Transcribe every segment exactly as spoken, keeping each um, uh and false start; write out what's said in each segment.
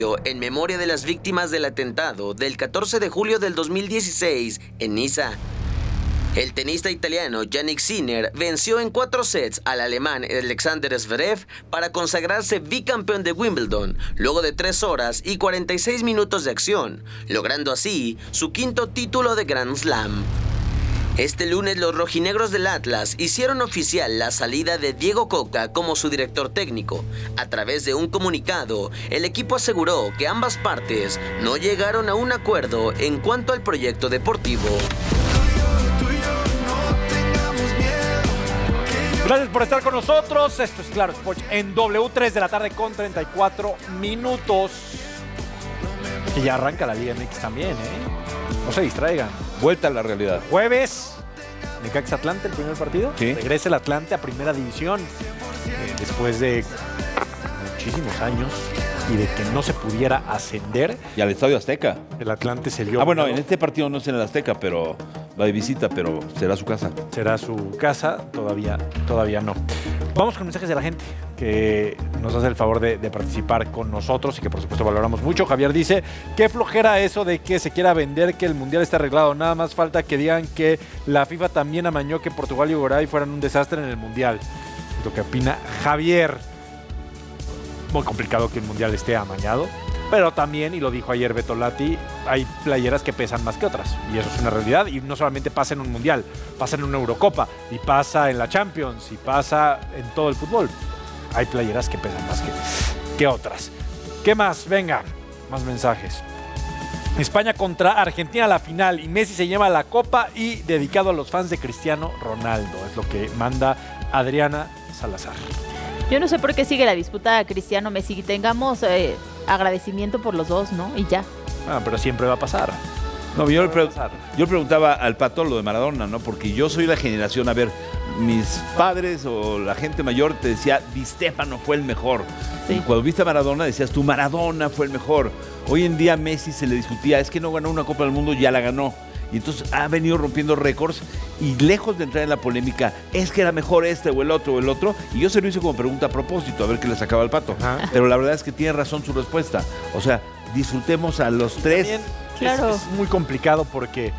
en memoria de las víctimas del atentado del catorce de julio del dos mil dieciséis en Niza. El tenista italiano Jannik Sinner venció en cuatro sets al alemán Alexander Zverev para consagrarse bicampeón de Wimbledon luego de tres horas y cuarenta y seis minutos de acción, logrando así su quinto título de Grand Slam. Este lunes los rojinegros del Atlas hicieron oficial la salida de Diego Coca como su director técnico. A través de un comunicado, el equipo aseguró que ambas partes no llegaron a un acuerdo en cuanto al proyecto deportivo. Gracias por estar con nosotros. Esto es Claro Sports en doble u tres de la tarde con treinta y cuatro minutos. Que ya arranca la Liga M X también, ¿eh? No se distraigan. Vuelta a la realidad. Jueves, Necaxa Atlante, el primer partido. Sí. Regresa el Atlante a primera división. Eh, después de muchísimos años y de que no se pudiera ascender. Y al Estadio Azteca. El Atlante se dio. Ah, bueno, en este partido no es en el Azteca, pero va de visita, pero será su casa. Será su casa, todavía, todavía no. Vamos con mensajes de la gente que nos hace el favor de, de participar con nosotros y que por supuesto valoramos mucho. Javier dice, qué flojera eso de que se quiera vender que el Mundial está arreglado. Nada más falta que digan que la FIFA también amañó que Portugal y Uruguay fueran un desastre en el Mundial. Es lo que opina Javier. Muy complicado que el Mundial esté amañado. Pero también, y lo dijo ayer Beto Lati, hay playeras que pesan más que otras. Y eso es una realidad. Y no solamente pasa en un Mundial, pasa en una Eurocopa, y pasa en la Champions, y pasa en todo el fútbol. Hay playeras que pesan más que, que otras. ¿Qué más? Venga, más mensajes. España contra Argentina a la final y Messi se lleva la copa y dedicado a los fans de Cristiano Ronaldo. Es lo que manda Adriana Salazar. Yo no sé por qué sigue la disputa a Cristiano Messi. Tengamos eh, agradecimiento por los dos, ¿no? Y ya. Ah, pero siempre va a pasar. No, yo le, pre- yo le preguntaba al Pato lo de Maradona, ¿no? Porque yo soy la generación, a ver, mis padres o la gente mayor te decía, Di Stéfano fue el mejor. Sí. Y cuando viste a Maradona decías, tú, Maradona fue el mejor. Hoy en día a Messi se le discutía, es que no ganó una Copa del Mundo, ya la ganó. Y entonces ha venido rompiendo récords y lejos de entrar en la polémica, es que era mejor este o el otro o el otro. Y yo se lo hice como pregunta a propósito, a ver qué le sacaba el Pato. Ajá. Pero la verdad es que tiene razón su respuesta. O sea, disfrutemos a los tres. También, claro. es, es muy complicado porque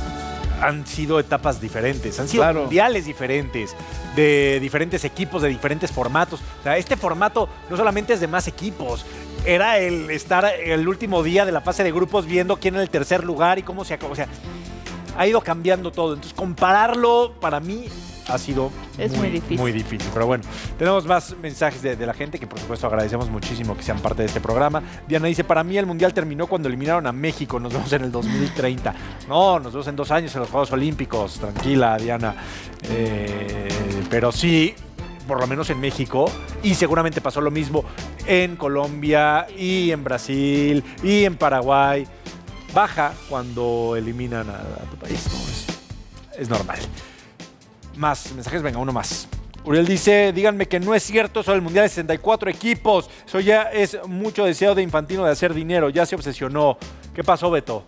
han sido etapas diferentes, han sido claro. mundiales diferentes, de diferentes equipos, de diferentes formatos. O sea, este formato no solamente es de más equipos, era el estar el último día de la fase de grupos viendo quién era el tercer lugar y cómo se acabó. O sea, ha ido cambiando todo. Entonces, compararlo para mí ha sido es muy, muy difícil. Muy difícil. Pero bueno, tenemos más mensajes de, de la gente que por supuesto agradecemos muchísimo que sean parte de este programa. Diana dice, para mí el Mundial terminó cuando eliminaron a México. Nos vemos en el dos mil treinta. No, nos vemos en dos años en los Juegos Olímpicos. Tranquila, Diana. Eh, pero sí, por lo menos en México, y seguramente pasó lo mismo en Colombia y en Brasil y en Paraguay. Baja cuando eliminan a, a tu país. No, es, es normal. Más mensajes, venga, uno más. Uriel dice, díganme que no es cierto eso del Mundial de sesenta y cuatro equipos. Eso ya es mucho deseo de Infantino de hacer dinero. Ya se obsesionó. ¿Qué pasó, Beto?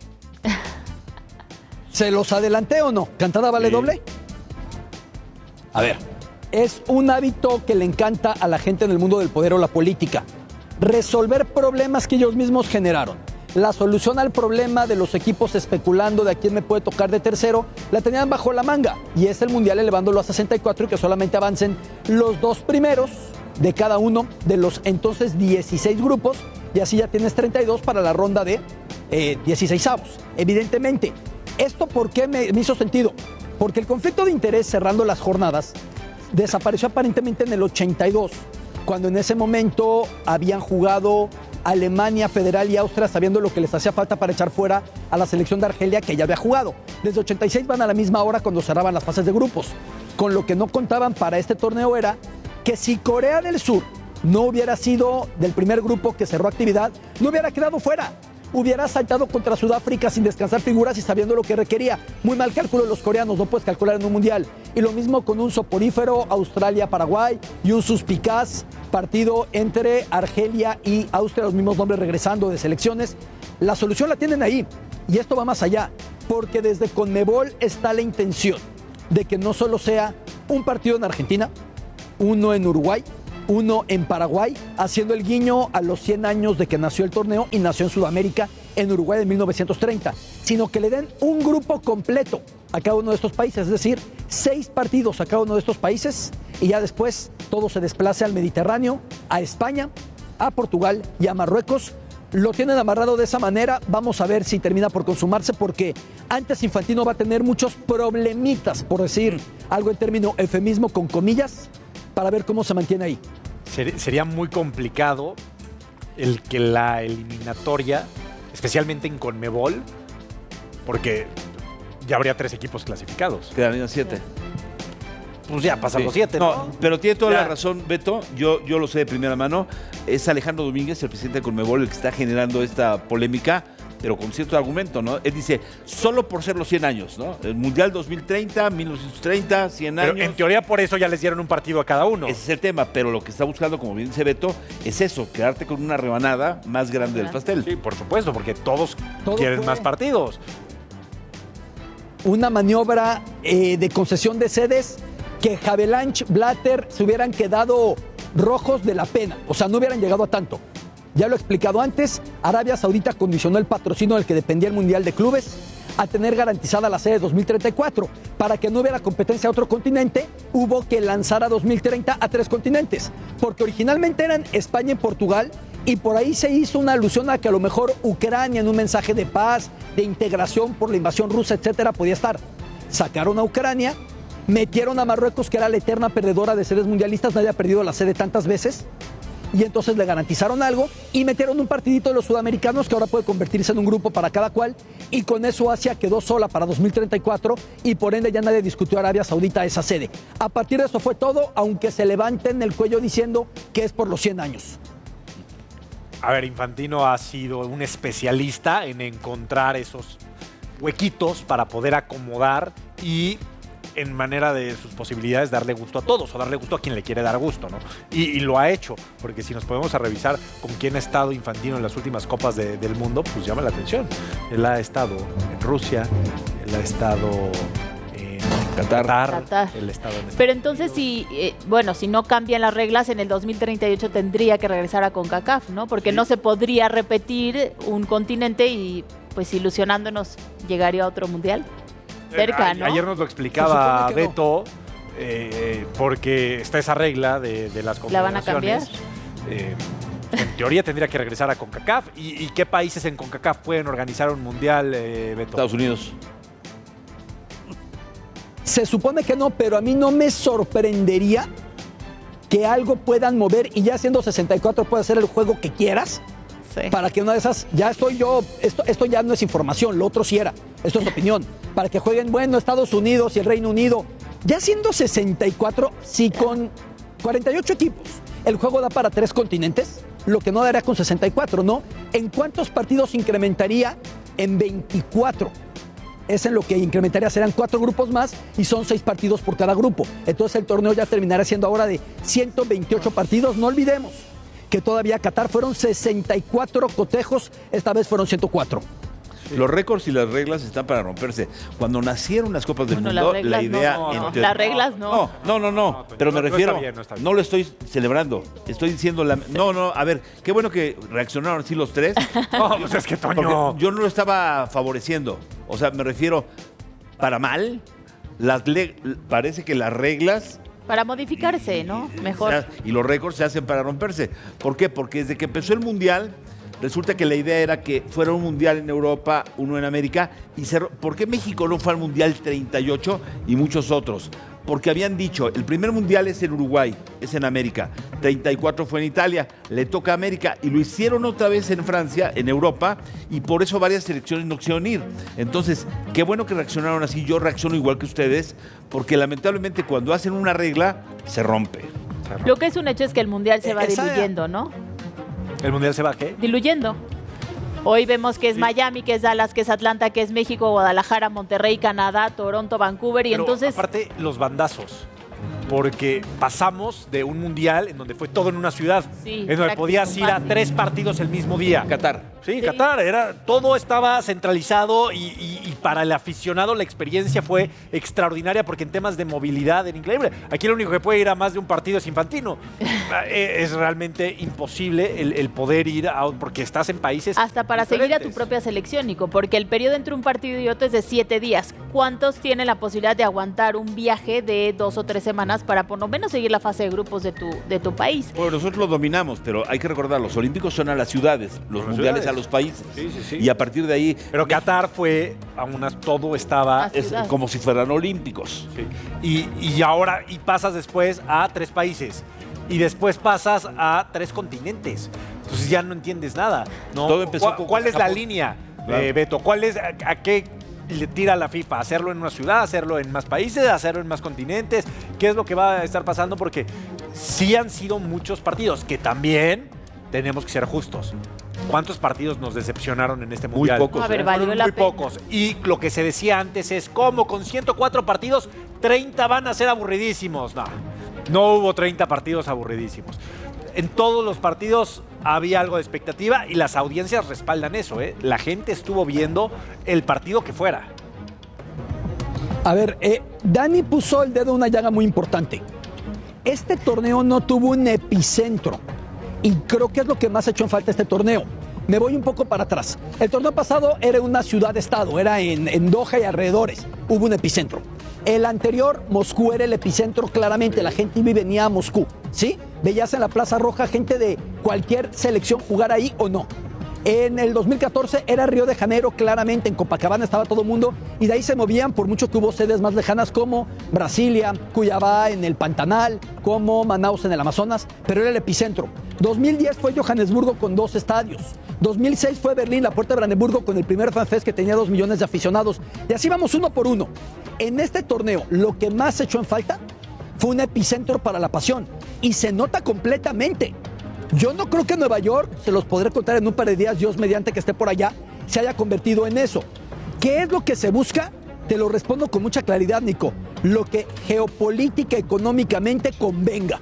¿Se los adelanté o no? ¿Cantada vale sí. doble? A ver. Es un hábito que le encanta a la gente en el mundo del poder o la política. Resolver problemas que ellos mismos generaron. La solución al problema de los equipos especulando de a quién me puede tocar de tercero, la tenían bajo la manga. Y es el Mundial elevándolo a sesenta y cuatro y que solamente avancen los dos primeros de cada uno de los entonces dieciséis grupos. Y así ya tienes treinta y dos para la ronda de eh, dieciseisavos. Evidentemente, ¿esto por qué me, me hizo sentido? Porque el conflicto de interés cerrando las jornadas desapareció aparentemente en el ochenta y dos, cuando en ese momento habían jugado Alemania, Federal y Austria sabiendo lo que les hacía falta para echar fuera a la selección de Argelia que ya había jugado. Desde ochenta y seis van a la misma hora cuando cerraban las fases de grupos. Con lo que no contaban para este torneo era que si Corea del Sur no hubiera sido del primer grupo que cerró actividad, no hubiera quedado fuera. Hubiera saltado contra Sudáfrica sin descansar figuras y sabiendo lo que requería. Muy mal cálculo de los coreanos, no puedes calcular en un mundial. Y lo mismo con un soporífero Australia-Paraguay y un suspicaz partido entre Argelia y Austria, los mismos nombres regresando de selecciones. La solución la tienen ahí. Y esto va más allá, porque desde Conmebol está la intención de que no solo sea un partido en Argentina, uno en Uruguay uno en Paraguay, haciendo el guiño a los cien años de que nació el torneo y nació en Sudamérica, en Uruguay de mil novecientos treinta, sino que le den un grupo completo a cada uno de estos países, es decir, seis partidos a cada uno de estos países y ya después todo se desplace al Mediterráneo, a España, a Portugal y a Marruecos. Lo tienen amarrado de esa manera, vamos a ver si termina por consumarse porque antes Infantino va a tener muchos problemitas, por decir algo en término eufemismo con comillas, para ver cómo se mantiene ahí. Ser- sería muy complicado el que la eliminatoria, especialmente en Conmebol, porque ya habría tres equipos clasificados. Quedarían siete. Pues ya pasan Sí. los siete, ¿no? No, pero tiene toda Ya. la razón, Beto. Yo, yo lo sé de primera mano. Es Alejandro Domínguez, el presidente de Conmebol, el que está generando esta polémica, pero con cierto argumento, ¿no? Él dice, solo por ser los cien años, ¿no? El Mundial dos mil treinta, mil novecientos treinta, cien Pero años. en teoría por eso ya les dieron un partido a cada uno. Ese es el tema, pero lo que está buscando, como bien dice Beto, es eso, quedarte con una rebanada más grande del Ajá. pastel. Sí, por supuesto, porque todos Todo quieren fue- más partidos. Una maniobra eh, de concesión de sedes que Havelange, Blatter se hubieran quedado rojos de la pena, o sea, no hubieran llegado a tanto. Ya lo he explicado antes, Arabia Saudita condicionó el patrocinio del que dependía el Mundial de Clubes a tener garantizada la sede dos mil treinta y cuatro. Para que no hubiera competencia a otro continente, hubo que lanzar a dos mil treinta a tres continentes, porque originalmente eran España y Portugal, y por ahí se hizo una alusión a que a lo mejor Ucrania en un mensaje de paz, de integración por la invasión rusa, etcétera, podía estar. Sacaron a Ucrania, metieron a Marruecos, que era la eterna perdedora de sedes mundialistas, nadie ha perdido la sede tantas veces, y entonces le garantizaron algo y metieron un partidito de los sudamericanos que ahora puede convertirse en un grupo para cada cual, y con eso Asia quedó sola para dos mil treinta y cuatro y por ende ya nadie discutió a Arabia Saudita esa sede. A partir de eso fue todo, aunque se levanten el cuello diciendo que es por los cien años. A ver, Infantino ha sido un especialista en encontrar esos huequitos para poder acomodar y en manera de sus posibilidades darle gusto a todos o darle gusto a quien le quiere dar gusto, ¿no? Y, y lo ha hecho, porque si nos podemos a revisar con quién ha estado Infantino en las últimas copas de- del mundo, pues llama la atención. Él ha estado en Rusia, él ha estado en Qatar. Qatar. él ha estado en Pero entonces, si, eh, bueno, si no cambian las reglas, en el dos mil treinta y ocho tendría que regresar a CONCACAF, ¿no? Porque no se podría repetir un continente y, pues, ilusionándonos, llegaría a otro mundial. Cerca, A- ¿no? Ayer nos lo Se explicaba supone que no. Beto, eh, porque está esa regla de, de las ¿La van a confederaciones. Eh, en teoría tendría que regresar a CONCACAF. ¿Y, y qué países en CONCACAF pueden organizar un mundial, eh, Beto? Estados Unidos. Se supone que no, pero a mí no me sorprendería que algo puedan mover y ya siendo sesenta y cuatro puede hacer el juego que quieras. Sí. Para que una de esas, ya estoy yo, esto, esto ya no es información, lo otro sí era, esto es opinión, para que jueguen, bueno, Estados Unidos y el Reino Unido, ya siendo sesenta y cuatro, si con cuarenta y ocho equipos el juego da para tres continentes, lo que no daría con sesenta y cuatro, ¿no? ¿En cuántos partidos incrementaría? En veinticuatro. Es en lo que incrementaría, serán cuatro grupos más y son seis partidos por cada grupo. Entonces el torneo ya terminará siendo ahora de ciento veintiocho partidos, no olvidemos que todavía Qatar fueron sesenta y cuatro cotejos, esta vez fueron ciento cuatro. Los récords y las reglas están para romperse. Cuando nacieron las Copas del Bueno, las Mundo, reglas la no, idea... no, en no. teoría- Las reglas no. No, no, no, no. No, Pero me no está refiero... bien, no está bien. No lo estoy celebrando. Estoy diciendo... La, no, no, a ver, qué bueno que reaccionaron así los tres. No, pues es que Porque Toño. yo no lo estaba favoreciendo. O sea, me refiero... Para mal, las le- parece que las reglas... Para modificarse, ¿no? Mejor. se ha- Y los récords se hacen para romperse. ¿Por qué? Porque desde que empezó el Mundial, resulta que la idea era que fuera un Mundial en Europa, uno en América. Y se ro- ¿Por qué México no fue al Mundial treinta y ocho y muchos otros? Porque habían dicho, el primer Mundial es en Uruguay, es en América. treinta y cuatro fue en Italia, le toca a América. Y lo hicieron otra vez en Francia, en Europa, y por eso varias selecciones no quisieron ir. Entonces, qué bueno que reaccionaron así. Yo reacciono igual que ustedes, porque lamentablemente cuando hacen una regla, se rompe. Lo que es un hecho es que el mundial se va Esa- diluyendo, ¿no? ¿El mundial se va a qué? Diluyendo. Hoy vemos que es Miami, que es Dallas, que es Atlanta, que es México, Guadalajara, Monterrey, Canadá, Toronto, Vancouver, y Pero entonces... aparte, los bandazos. porque pasamos de un mundial en donde fue todo en una ciudad, Sí, en donde podías ir a fácil. tres partidos el mismo día. Qatar. Sí, Sí. Qatar, era, todo estaba centralizado y, y- y para el aficionado la experiencia fue extraordinaria porque en temas de movilidad era increíble. Aquí lo único que puede ir a más de un partido es Infantino. Eh, es realmente imposible el, el poder ir a porque estás en países Hasta para seguir a tu diferentes. propia selección, Nico, porque el periodo entre un partido y otro es de siete días. ¿Cuántos tienen la posibilidad de aguantar un viaje de dos o tres semanas para por lo menos seguir la fase de grupos de tu, de tu país? Bueno, nosotros lo dominamos, pero hay que recordar, los olímpicos son a las ciudades, los Las mundiales ciudades. a los países. Sí, sí, sí. Y a partir de ahí, Pero Qatar fue, aún as- todo estaba... Ah, es ciudad. como si fueran olímpicos. Sí. Y, y ahora, y pasas después a tres países. Y después pasas a tres continentes. Entonces ya no entiendes nada. ¿No? Todo empezó ¿Cuál, con cuál es la Japón. línea, Claro. eh, Beto? ¿Cuál es, a, a qué le tira la FIFA? ¿Hacerlo en una ciudad? ¿Hacerlo en más países? ¿Hacerlo en más continentes? ¿Qué es lo que va a estar pasando? Porque sí han sido muchos partidos, que también tenemos que ser justos. ¿Cuántos partidos nos decepcionaron en este Muy mundial? pocos, A ver, ¿eh? valió Fueron la muy pena. pocos. Y lo que se decía antes es, ¿cómo con ciento cuatro partidos, treinta van a ser aburridísimos? No, no hubo treinta partidos aburridísimos. En todos los partidos había algo de expectativa y las audiencias respaldan eso, ¿eh? La gente estuvo viendo el partido que fuera. A ver, eh, Dani puso el dedo en una llaga muy importante. Este torneo no tuvo un epicentro y creo que es lo que más ha hecho en falta este torneo. Me voy un poco para atrás. El torneo pasado era una ciudad-estado, era en, en Doha y alrededores. Hubo un epicentro. El anterior, Moscú, era el epicentro claramente. La gente iba y venía a Moscú, ¿sí? Veías en la Plaza Roja gente de cualquier selección jugar ahí o no. En el dos mil catorce era Río de Janeiro, claramente, en Copacabana estaba todo el mundo y de ahí se movían, por mucho que hubo sedes más lejanas como Brasilia, Cuyabá en el Pantanal, como Manaus en el Amazonas, pero era el epicentro. dos mil diez fue Johannesburgo con dos estadios. dos mil seis fue Berlín, la Puerta de Brandenburgo, con el primer FanFest que tenía dos millones de aficionados. Y así vamos uno por uno. En este torneo, lo que más echó en falta fue un epicentro para la pasión y se nota completamente. Yo no creo que Nueva York, se los podré contar en un par de días, Dios mediante que esté por allá, se haya convertido en eso. ¿Qué es lo que se busca? Te lo respondo con mucha claridad, Nico. Lo que geopolítica, económicamente convenga.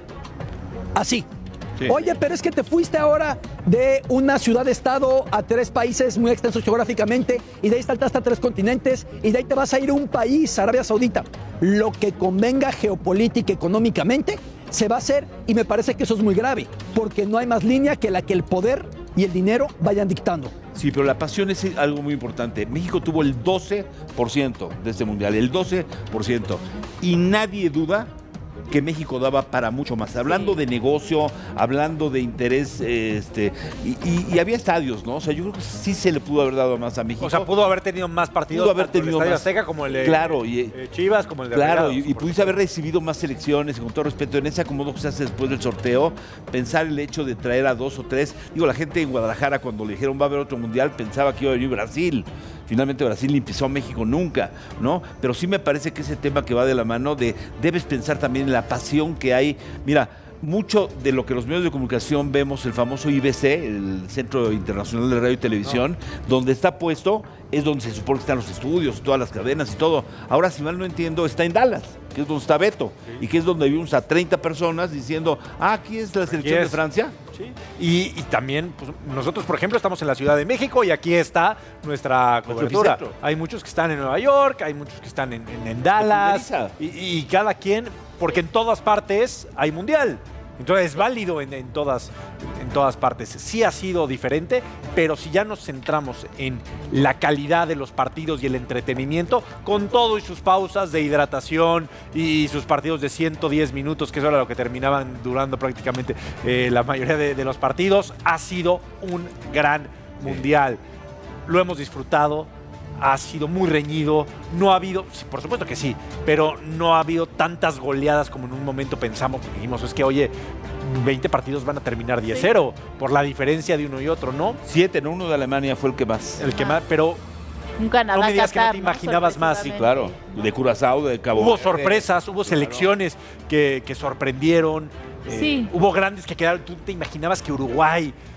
Así. Sí. Oye, pero es que te fuiste ahora de una ciudad-estado a tres países muy extensos geográficamente y de ahí saltaste a tres continentes y de ahí te vas a ir a un país, Arabia Saudita. Lo que convenga geopolítica, económicamente, se va a hacer y me parece que eso es muy grave, porque no hay más línea que la que el poder y el dinero vayan dictando. Sí, pero la pasión es algo muy importante. México tuvo el doce por ciento de este mundial, el doce por ciento. Y nadie duda que México daba para mucho más. Hablando Sí. de negocio, hablando de interés, eh, este, y, y- y había estadios, ¿no? O sea, yo creo que sí se le pudo haber dado más a México. O sea, pudo haber tenido más partidos. Pudo haber tanto el tenido Estadio más. Azteca como el de Claro, y- eh, Chivas, como el de Claro, Rayados, y, y por pudiste haber recibido más selecciones, y con todo respeto, en ese acomodo que se hace después del sorteo, pensar el hecho de traer a dos o tres. Digo, la gente en Guadalajara, cuando le dijeron va a haber otro mundial, pensaba que iba a venir Brasil. Finalmente Brasil ni pisó a México nunca, ¿no? Pero sí me parece que ese tema que va de la mano de debes pensar también en la pasión que hay. Mira, mucho de lo que los medios de comunicación vemos, el famoso I B C, el Centro Internacional de Radio y Televisión, donde está puesto, es donde se supone que están los estudios, todas las cadenas y todo. Ahora, si mal no entiendo, está en Dallas, que es donde está Beto, y que es donde vimos a treinta personas diciendo, ah, aquí es la selección Aquí de es. Francia. Sí. Y, y también, pues, nosotros, por ejemplo, estamos en la Ciudad de México y aquí está nuestra cobertura. epicentro. Hay muchos que están en Nueva York, hay muchos que están en, en- en Dallas. primeriza. Y, y cada quien, porque en todas partes hay mundial. Entonces es válido en, en todas, en todas partes. Sí ha sido diferente, pero si ya nos centramos en la calidad de los partidos y el entretenimiento, con todo y sus pausas de hidratación y sus partidos de ciento diez minutos, que eso era lo que terminaban durando prácticamente eh, la mayoría de, de los partidos, ha sido un gran mundial. Lo hemos disfrutado. Ha sido muy reñido, no ha habido, sí, por supuesto que sí, pero no ha habido tantas goleadas como en un momento pensamos, porque dijimos, es que oye, veinte partidos van a terminar diez cero, por la diferencia de uno y otro, ¿no? Siete, ¿no? Uno de Alemania fue el que más. El que más, pero Un Canadá, No me digas que no te Qatar, imaginabas más. Sí, Sorpresivamente. claro. De Curazao, de Cabo hubo Verde. sorpresas, hubo selecciones que, que sorprendieron, eh, Sí. hubo grandes que quedaron, tú te imaginabas que Uruguay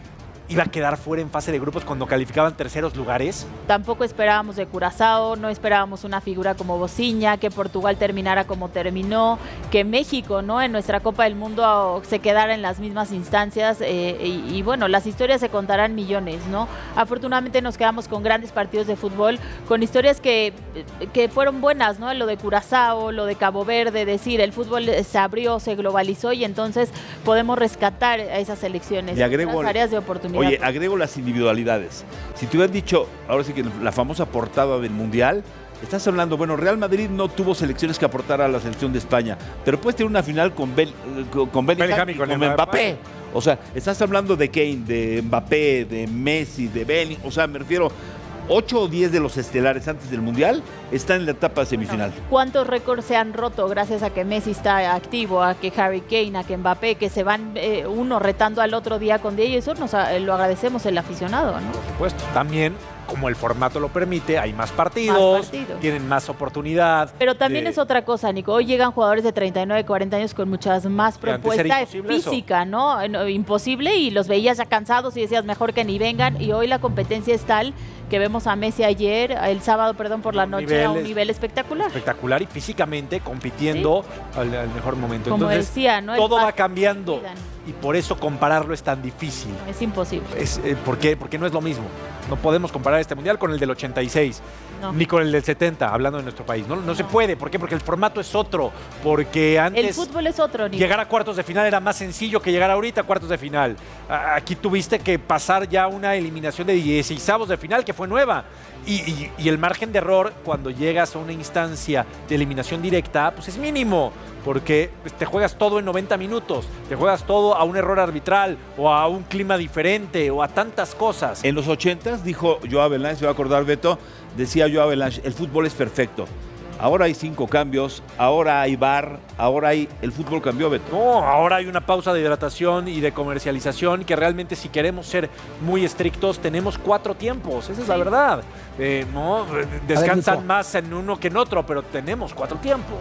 iba a quedar fuera en fase de grupos cuando calificaban terceros lugares? Tampoco esperábamos de Curazao, no esperábamos una figura como Bociña, que Portugal terminara como terminó, que México, ¿no? En nuestra Copa del Mundo se quedara en las mismas instancias eh, y, y bueno, las historias se contarán millones, ¿no? Afortunadamente nos quedamos con grandes partidos de fútbol, con historias que, que fueron buenas, ¿no? Lo de Curazao, lo de Cabo Verde, decir, el fútbol se abrió, se globalizó y entonces podemos rescatar a esas selecciones, Le agrego, las áreas de oportunidad. Oye, agrego las individualidades. Si te hubieran dicho, ahora sí que la famosa portada del Mundial, estás hablando, bueno, Real Madrid no tuvo selecciones que aportar a la selección de España, pero puedes tener una final con, Bel, con, con Bellingham Bellingham y y con, con Mbappé. Mbappé. O sea, estás hablando de Kane, de Mbappé, de Messi, de Bellingham. O sea, me refiero, ocho o diez de los estelares antes del Mundial están en la etapa semifinal. No. ¿Cuántos récords se han roto gracias a que Messi está activo, a que Harry Kane, a que Mbappé, que se van eh, uno retando al otro día con día? Y eso nos eh, lo agradecemos el aficionado, ¿no? Por supuesto. También, como el formato lo permite, hay más partidos, Más partidos. tienen más oportunidad. Pero también de- es otra cosa, Nico. Hoy llegan jugadores de treinta y nueve, cuarenta años con muchas más Y antes era propuestas imposible eso. física, ¿no? Eh, no, Imposible, y los veías ya cansados y decías mejor que ni vengan. Y hoy la competencia es tal que vemos a Messi ayer, el sábado, perdón, por la Un noche, nivel a un es- nivel espectacular. espectacular y físicamente compitiendo al, al mejor momento. Como Entonces, decía, ¿no? El todo va paso cambiando que dan. y por eso compararlo es tan difícil. Es imposible. Es, eh, ¿por qué? Porque no es lo mismo. No podemos comparar este mundial con el del ochenta y seis, No. ni con el del setenta, hablando de nuestro país. No, no, se No. puede. ¿Por qué? Porque el formato es otro. Porque El antes fútbol es otro, Nico. llegar a cuartos de final era más sencillo que llegar ahorita a cuartos de final. A- Aquí tuviste que pasar ya una eliminación de dieciseisavos de final que fue nueva. Y, y- y el margen de error cuando llegas a una instancia de eliminación directa, pues es mínimo. Porque pues, te juegas todo en noventa minutos, te juegas todo a un error arbitral o a un clima diferente o a tantas cosas. En los ochentas, dijo Joao Belange, se va a acordar Beto, decía Joao Belange, el fútbol es perfecto. Ahora hay cinco cambios, ahora hay V A R, ahora hay... El fútbol cambió, Beto. No, ahora hay una pausa de hidratación y de comercialización que realmente si queremos ser muy estrictos tenemos cuatro tiempos, esa es la verdad. Eh, no, descansan Nico. más en uno que en otro, pero tenemos cuatro tiempos.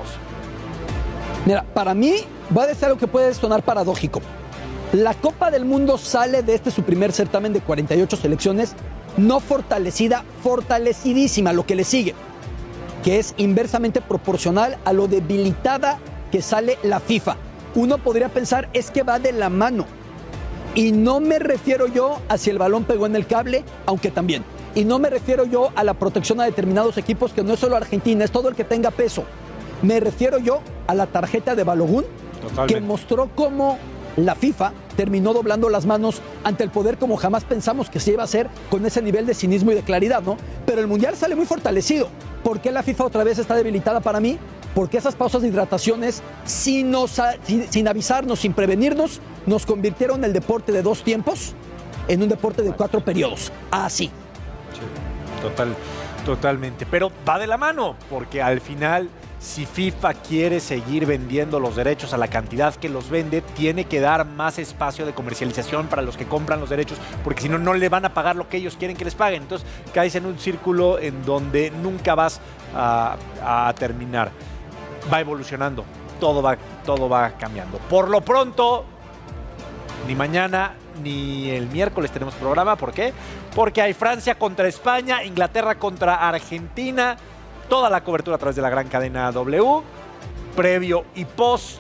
Mira, para mí va a decir algo que puede sonar paradójico. La Copa del Mundo sale de este su primer certamen de cuarenta y ocho selecciones, no fortalecida, fortalecidísima, lo que le sigue, que es inversamente proporcional a lo debilitada que sale la FIFA. Uno podría pensar, es que va de la mano. Y no me refiero yo a si el balón pegó en el cable, aunque también. Y no me refiero yo a la protección a determinados equipos, que no es solo Argentina, es todo el que tenga peso. Me refiero yo a la tarjeta de Balogun, Totalmente. que mostró cómo la FIFA terminó doblando las manos ante el poder como jamás pensamos que se iba a hacer, con ese nivel de cinismo y de claridad, ¿no? Pero el Mundial sale muy fortalecido. ¿Por qué la FIFA otra vez está debilitada para mí? Porque esas pausas de hidrataciones, sin, nos, sin, sin avisarnos, sin prevenirnos, nos convirtieron el deporte de dos tiempos en un deporte de cuatro periodos. Así. Sí, total, totalmente. Pero va de la mano, porque al final, si FIFA quiere seguir vendiendo los derechos a la cantidad que los vende, tiene que dar más espacio de comercialización para los que compran los derechos, porque si no, no le van a pagar lo que ellos quieren que les paguen. Entonces, caes en un círculo en donde nunca vas a, a terminar. Va evolucionando, todo va, todo va cambiando. Por lo pronto, ni mañana ni el miércoles tenemos programa. ¿Por qué? Porque hay Francia contra España, Inglaterra contra Argentina, toda la cobertura a través de la gran cadena W, previo y post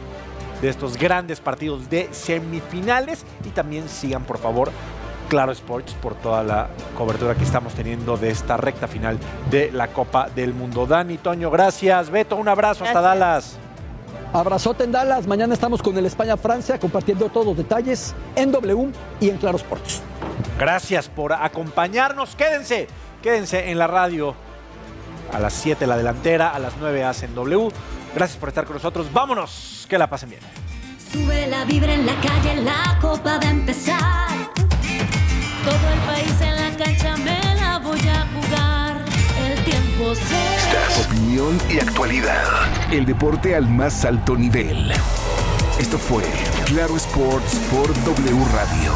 de estos grandes partidos de semifinales. Y también sigan, por favor, Claro Sports por toda la cobertura que estamos teniendo de esta recta final de la Copa del Mundo. Dani, Toño, gracias. Beto, un abrazo hasta Gracias. Dallas. Abrazote en Dallas. Mañana estamos con el España-Francia compartiendo todos los detalles en W y en Claro Sports. Gracias por acompañarnos. Quédense, quédense en la radio. A las siete la delantera, a las nueve hacen W. Gracias por estar con nosotros. Vámonos, que la pasen bien. Sube la vibra en la calle, la copa va a empezar. Todo el país en la cancha, me la voy a jugar. El tiempo se... Opinión y actualidad. El deporte al más alto nivel. Esto fue Claro Sports por W Radio.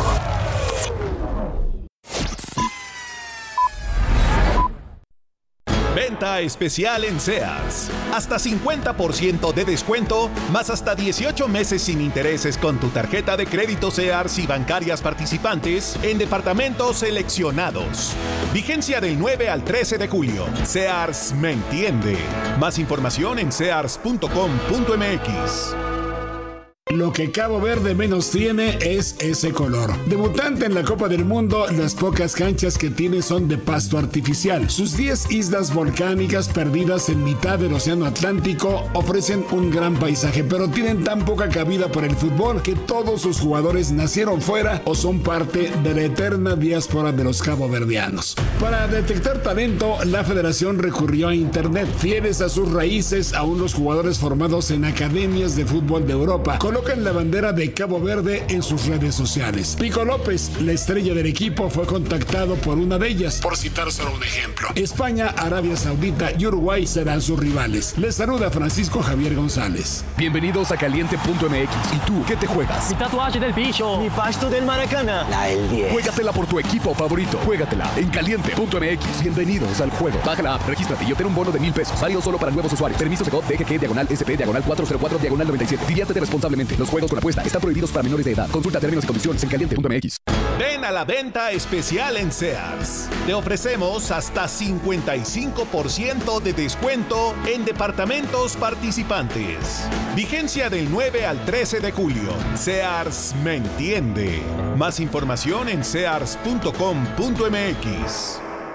Venta especial en Sears. Hasta cincuenta por ciento de descuento, más hasta dieciocho meses sin intereses con tu tarjeta de crédito Sears y bancarias participantes en departamentos seleccionados. Vigencia del nueve al trece de julio. Sears me entiende. Más información en sears punto com punto m x. Lo que Cabo Verde menos tiene es ese color. Debutante en la Copa del Mundo, las pocas canchas que tiene son de pasto artificial. Sus diez islas volcánicas perdidas en mitad del Océano Atlántico ofrecen un gran paisaje, pero tienen tan poca cabida para el fútbol que todos sus jugadores nacieron fuera o son parte de la eterna diáspora de los caboverdianos. Para detectar talento, la federación recurrió a internet. Fieles a sus raíces, aún los jugadores formados en academias de fútbol de Europa colocan la bandera de Cabo Verde en sus redes sociales. Pico López, la estrella del equipo, fue contactado por una de ellas, por citar solo un ejemplo. España, Arabia Saudita y Uruguay serán sus rivales. Les saluda Francisco Javier González. Bienvenidos a Caliente punto m x. ¿Y tú qué te juegas? Mi tatuaje del bicho. Mi pasto del Maracaná. La del diez. Juégatela por tu equipo favorito. Juégatela en Caliente punto m x. Bienvenidos al juego. Baja la app, regístrate y obtén un bono de mil pesos. Válido solo para nuevos usuarios. Permiso Segov D G G diagonal S P diagonal cuatro cero cuatro diagonal noventa y siete. Diviértete responsablemente. Los juegos con apuesta están prohibidos para menores de edad. Consulta términos y condiciones en Caliente punto m x. Ven a la venta especial en Sears. Te ofrecemos hasta cincuenta y cinco por ciento de descuento en departamentos participantes. Vigencia del nueve al trece de julio. Sears me entiende. Más información en sears punto com punto m x.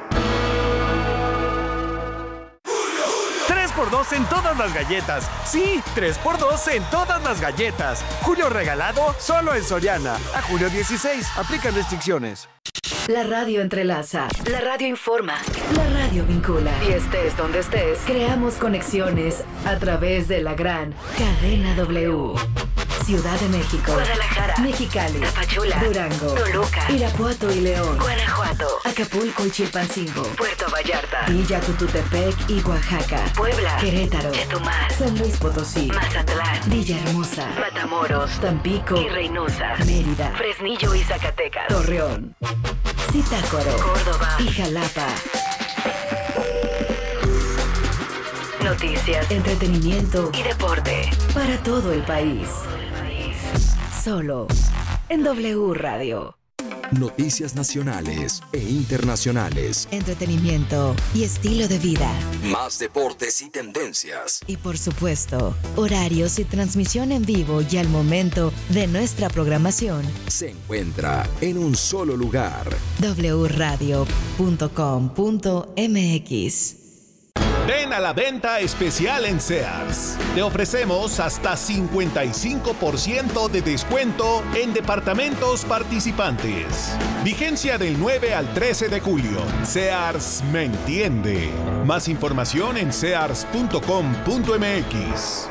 tres por dos en todas las galletas. Sí, tres por dos en todas las galletas. Julio regalado solo en Soriana. A julio dieciséis. Aplican restricciones. La radio entrelaza. La radio informa. La radio vincula. Y estés donde estés, creamos conexiones a través de la gran Cadena W. Ciudad de México, Guadalajara, Mexicali, Tapachula, Durango, Toluca, Irapuato y León, Guanajuato, Acapulco y Chilpancingo, Puerto Vallarta, Villa Tututepec y Oaxaca, Puebla, Querétaro, Chetumal, San Luis Potosí, Mazatlán, Villahermosa, Matamoros, Tampico y Reynosa, Mérida, Fresnillo y Zacatecas, Torreón, Zitácuaro, Córdoba y Jalapa. Noticias, entretenimiento y deporte para todo el país. Solo en W Radio. Noticias nacionales e internacionales. Entretenimiento y estilo de vida. Más deportes y tendencias. Y por supuesto, horarios y transmisión en vivo y al momento de nuestra programación. Se encuentra en un solo lugar. w radio punto com punto m x. Ven a la venta especial en Sears. Te ofrecemos hasta cincuenta y cinco por ciento de descuento en departamentos participantes. Vigencia del nueve al trece de julio. Sears me entiende. Más información en sears punto com punto m x.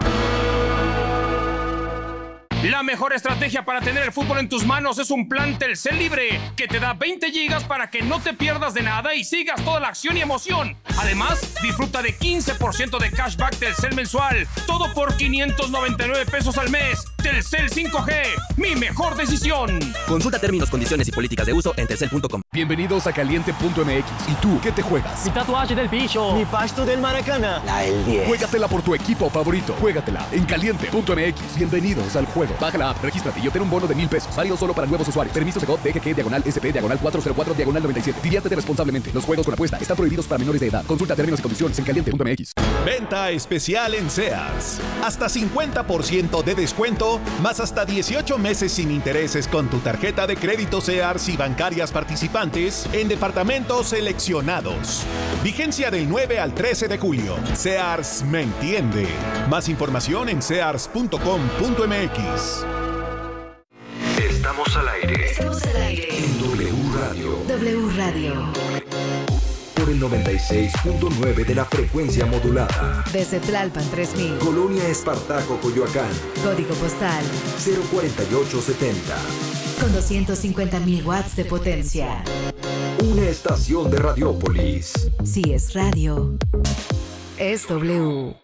La mejor estrategia para tener el fútbol en tus manos es un plan Telcel Libre que te da veinte gigas para que no te pierdas de nada y sigas toda la acción y emoción. Además, disfruta de quince por ciento de cashback Telcel mensual. Todo por quinientos noventa y nueve pesos al mes. Telcel cinco G, mi mejor decisión. Consulta términos, condiciones y políticas de uso en telcel punto com. Bienvenidos a Caliente punto m x. ¿Y tú qué te juegas? Mi tatuaje del bicho. Mi pasto del Maracaná. La del diez. Juégatela por tu equipo favorito. Juégatela en Caliente punto m x. Bienvenidos al juego. Baja la app, regístrate y obtén un bono de mil pesos. Válido solo para nuevos usuarios. Permiso Segov D G G diagonal S P diagonal cuatro cero cuatro diagonal noventa y siete. Diviértete responsablemente. Los juegos con apuesta están prohibidos para menores de edad. Consulta términos y condiciones en Caliente punto m x. Venta especial en Sears. Hasta cincuenta por ciento de descuento, más hasta dieciocho meses sin intereses con tu tarjeta de crédito Sears y bancarias participantes en departamentos seleccionados. Vigencia del nueve al trece de julio. Sears me entiende. Más información en sears punto com punto m x. Estamos al aire. Estamos al aire. En W Radio. W Radio. Por el noventa y seis punto nueve de la frecuencia modulada. Desde Tlalpan tres mil. Colonia Espartaco, Coyoacán. Código postal cero cuarenta y ocho setenta. Con doscientos cincuenta mil watts de potencia. Una estación de Radiópolis. Si es radio, es W.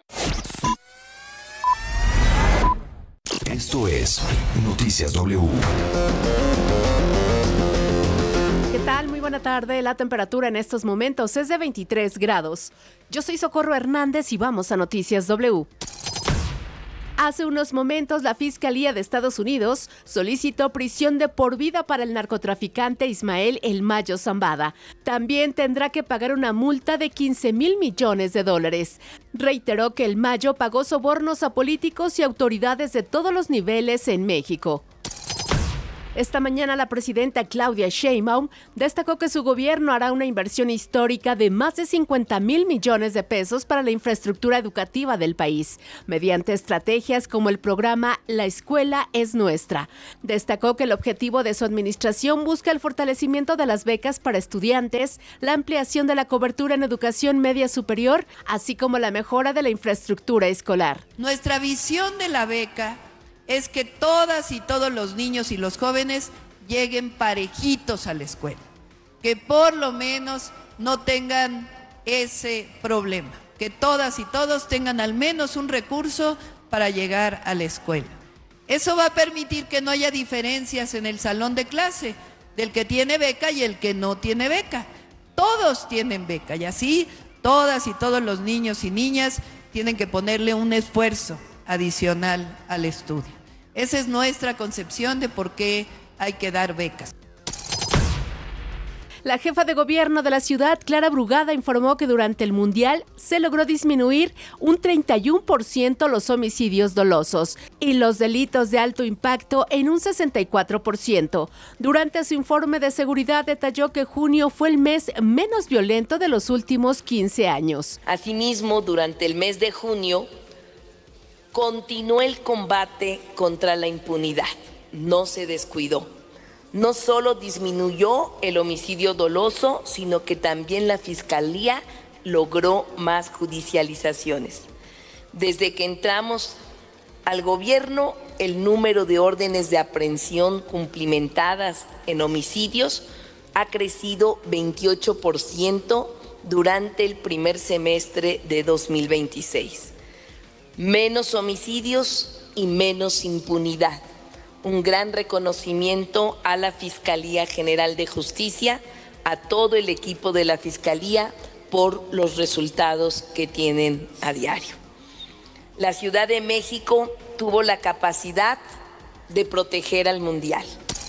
Esto es Noticias W. ¿Qué tal? Muy Muy buena tarde. La temperatura en estos momentos es de veintitrés grados. Yo soy Socorro Hernández y vamos a Noticias W. Hace unos momentos, la Fiscalía de Estados Unidos solicitó prisión de por vida para el narcotraficante Ismael El Mayo Zambada. También tendrá que pagar una multa de quince mil millones de dólares. Reiteró que El Mayo pagó sobornos a políticos y autoridades de todos los niveles en México. Esta mañana la presidenta Claudia Sheinbaum destacó que su gobierno hará una inversión histórica de más de cincuenta mil millones de pesos para la infraestructura educativa del país, mediante estrategias como el programa La Escuela es Nuestra. Destacó que el objetivo de su administración busca el fortalecimiento de las becas para estudiantes, la ampliación de la cobertura en educación media superior, así como la mejora de la infraestructura escolar. Nuestra visión de la beca es que todas y todos los niños y los jóvenes lleguen parejitos a la escuela, que por lo menos no tengan ese problema, que todas y todos tengan al menos un recurso para llegar a la escuela. Eso va a permitir que no haya diferencias en el salón de clase del que tiene beca y el que no tiene beca. Todos tienen beca y así todas y todos los niños y niñas tienen que ponerle un esfuerzo adicional al estudio. Esa es nuestra concepción de por qué hay que dar becas. La jefa de gobierno de la ciudad, Clara Brugada, informó que durante el Mundial se logró disminuir un treinta y uno por ciento los homicidios dolosos y los delitos de alto impacto en un sesenta y cuatro por ciento. Durante su informe de seguridad detalló que junio fue el mes menos violento de los últimos quince años. Asimismo, durante el mes de junio, continuó el combate contra la impunidad, no se descuidó. No solo disminuyó el homicidio doloso, sino que también la Fiscalía logró más judicializaciones. Desde que entramos al gobierno, el número de órdenes de aprehensión cumplimentadas en homicidios ha crecido veintiocho por ciento durante el primer semestre de dos mil veintiséis. Menos homicidios y menos impunidad. Un gran reconocimiento a la Fiscalía General de Justicia, a todo el equipo de la Fiscalía por los resultados que tienen a diario. La Ciudad de México tuvo la capacidad de proteger al Mundial.